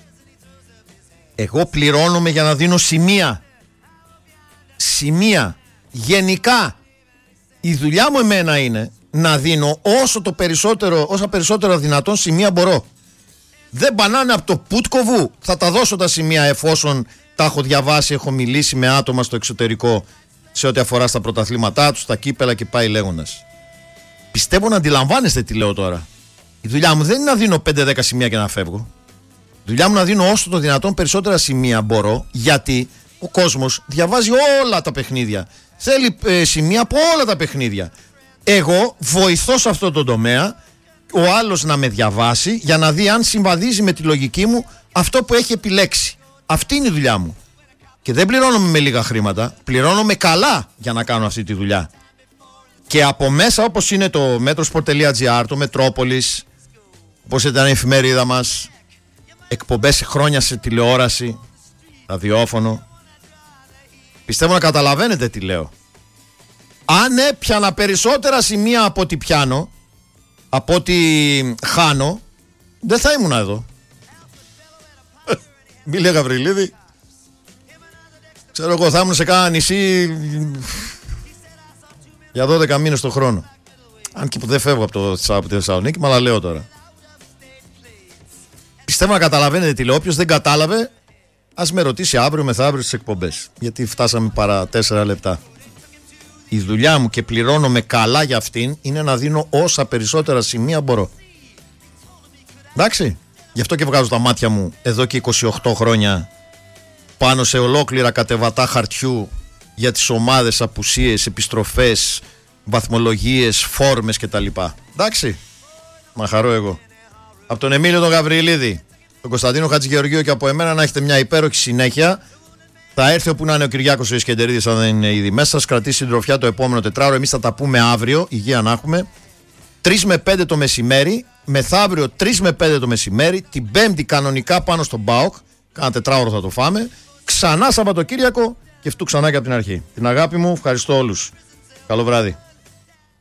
Εγώ πληρώνομαι για να δίνω σημεία. Σημεία. Γενικά η δουλειά μου εμένα είναι να δίνω όσο το περισσότερο, όσα περισσότερο δυνατόν σημεία μπορώ. Δεν πανάνε από το Πούτκοβου. Θα τα δώσω τα σημεία εφόσον τα έχω διαβάσει, έχω μιλήσει με άτομα στο εξωτερικό σε ό,τι αφορά στα πρωταθλήματά τους, στα κύπελα και πάει λέγοντας. Πιστεύω να αντιλαμβάνεστε τι λέω τώρα. Η δουλειά μου δεν είναι να δίνω πέντε δέκα σημεία και να φεύγω. Η δουλειά μου να δίνω όσο το δυνατόν περισσότερα σημεία μπορώ, γιατί ο κόσμος διαβάζει όλα τα παιχνίδια. Θέλει ε, σημεία από όλα τα παιχνίδια. Εγώ βοηθώ σε αυτό το τομέα ο άλλος να με διαβάσει για να δει αν συμβαδίζει με τη λογική μου αυτό που έχει επιλέξει. Αυτή είναι η δουλειά μου. Και δεν πληρώνομαι με λίγα χρήματα, πληρώνομαι καλά για να κάνω αυτή τη δουλειά. Και από μέσα, όπως είναι το metrosport τελεία gr, το Μετρόπολης, όπως ήταν η εφημερίδα μας, εκπομπές χρόνια σε τηλεόραση, ραδιόφωνο, πιστεύω να καταλαβαίνετε τι λέω. Αν έπιανα περισσότερα σημεία από ό,τι πιάνω, από ό,τι χάνω, δεν θα ήμουν εδώ. Μίλια Γαβριλίδη. Ξέρω εγώ, θα ήμουν σε κάνα νησί για δώδεκα μήνες το χρόνο. Αν και που δεν φεύγω από το Θεσσαλονίκη, μα αλλά λέω τώρα. Πιστεύω να καταλαβαίνετε τι λέω. Όποιος δεν κατάλαβε, ας με ρωτήσει αύριο μεθαύριο στις εκπομπές. Γιατί φτάσαμε παρά τέσσερα λεπτά. Η δουλειά μου και πληρώνομαι καλά για αυτήν είναι να δίνω όσα περισσότερα σημεία μπορώ. Εντάξει. Γι' αυτό και βγάζω τα μάτια μου εδώ και είκοσι οκτώ χρόνια πάνω σε ολόκληρα κατεβατά χαρτιού για τις ομάδες, απουσίες, επιστροφές, βαθμολογίες, φόρμες κτλ. Εντάξει. Μα χαρώ εγώ. Από τον Εμίλιο τον Γαβριλίδη, τον Κωνσταντίνο Χατζηγεωργίου και από εμένα να έχετε μια υπέροχη συνέχεια. Θα έρθει όπου να είναι ο Κυριάκος ο Ισκεντερίδης, αν δεν είναι ήδη μέσα. Σας κρατήσει συντροφιά το επόμενο τετράωρο. Εμείς θα τα πούμε αύριο. Υγεία να έχουμε. τρεις με πέντε το μεσημέρι. Μεθαύριο τρεις με πέντε το μεσημέρι. Την Πέμπτη κανονικά πάνω στον ΠΑΟΚ. Κάνα τετράωρο θα το φάμε. Ξανά Σαββατοκύριακο και αυτού ξανά και από την αρχή. Την αγάπη μου, ευχαριστώ όλους. Καλό βράδυ.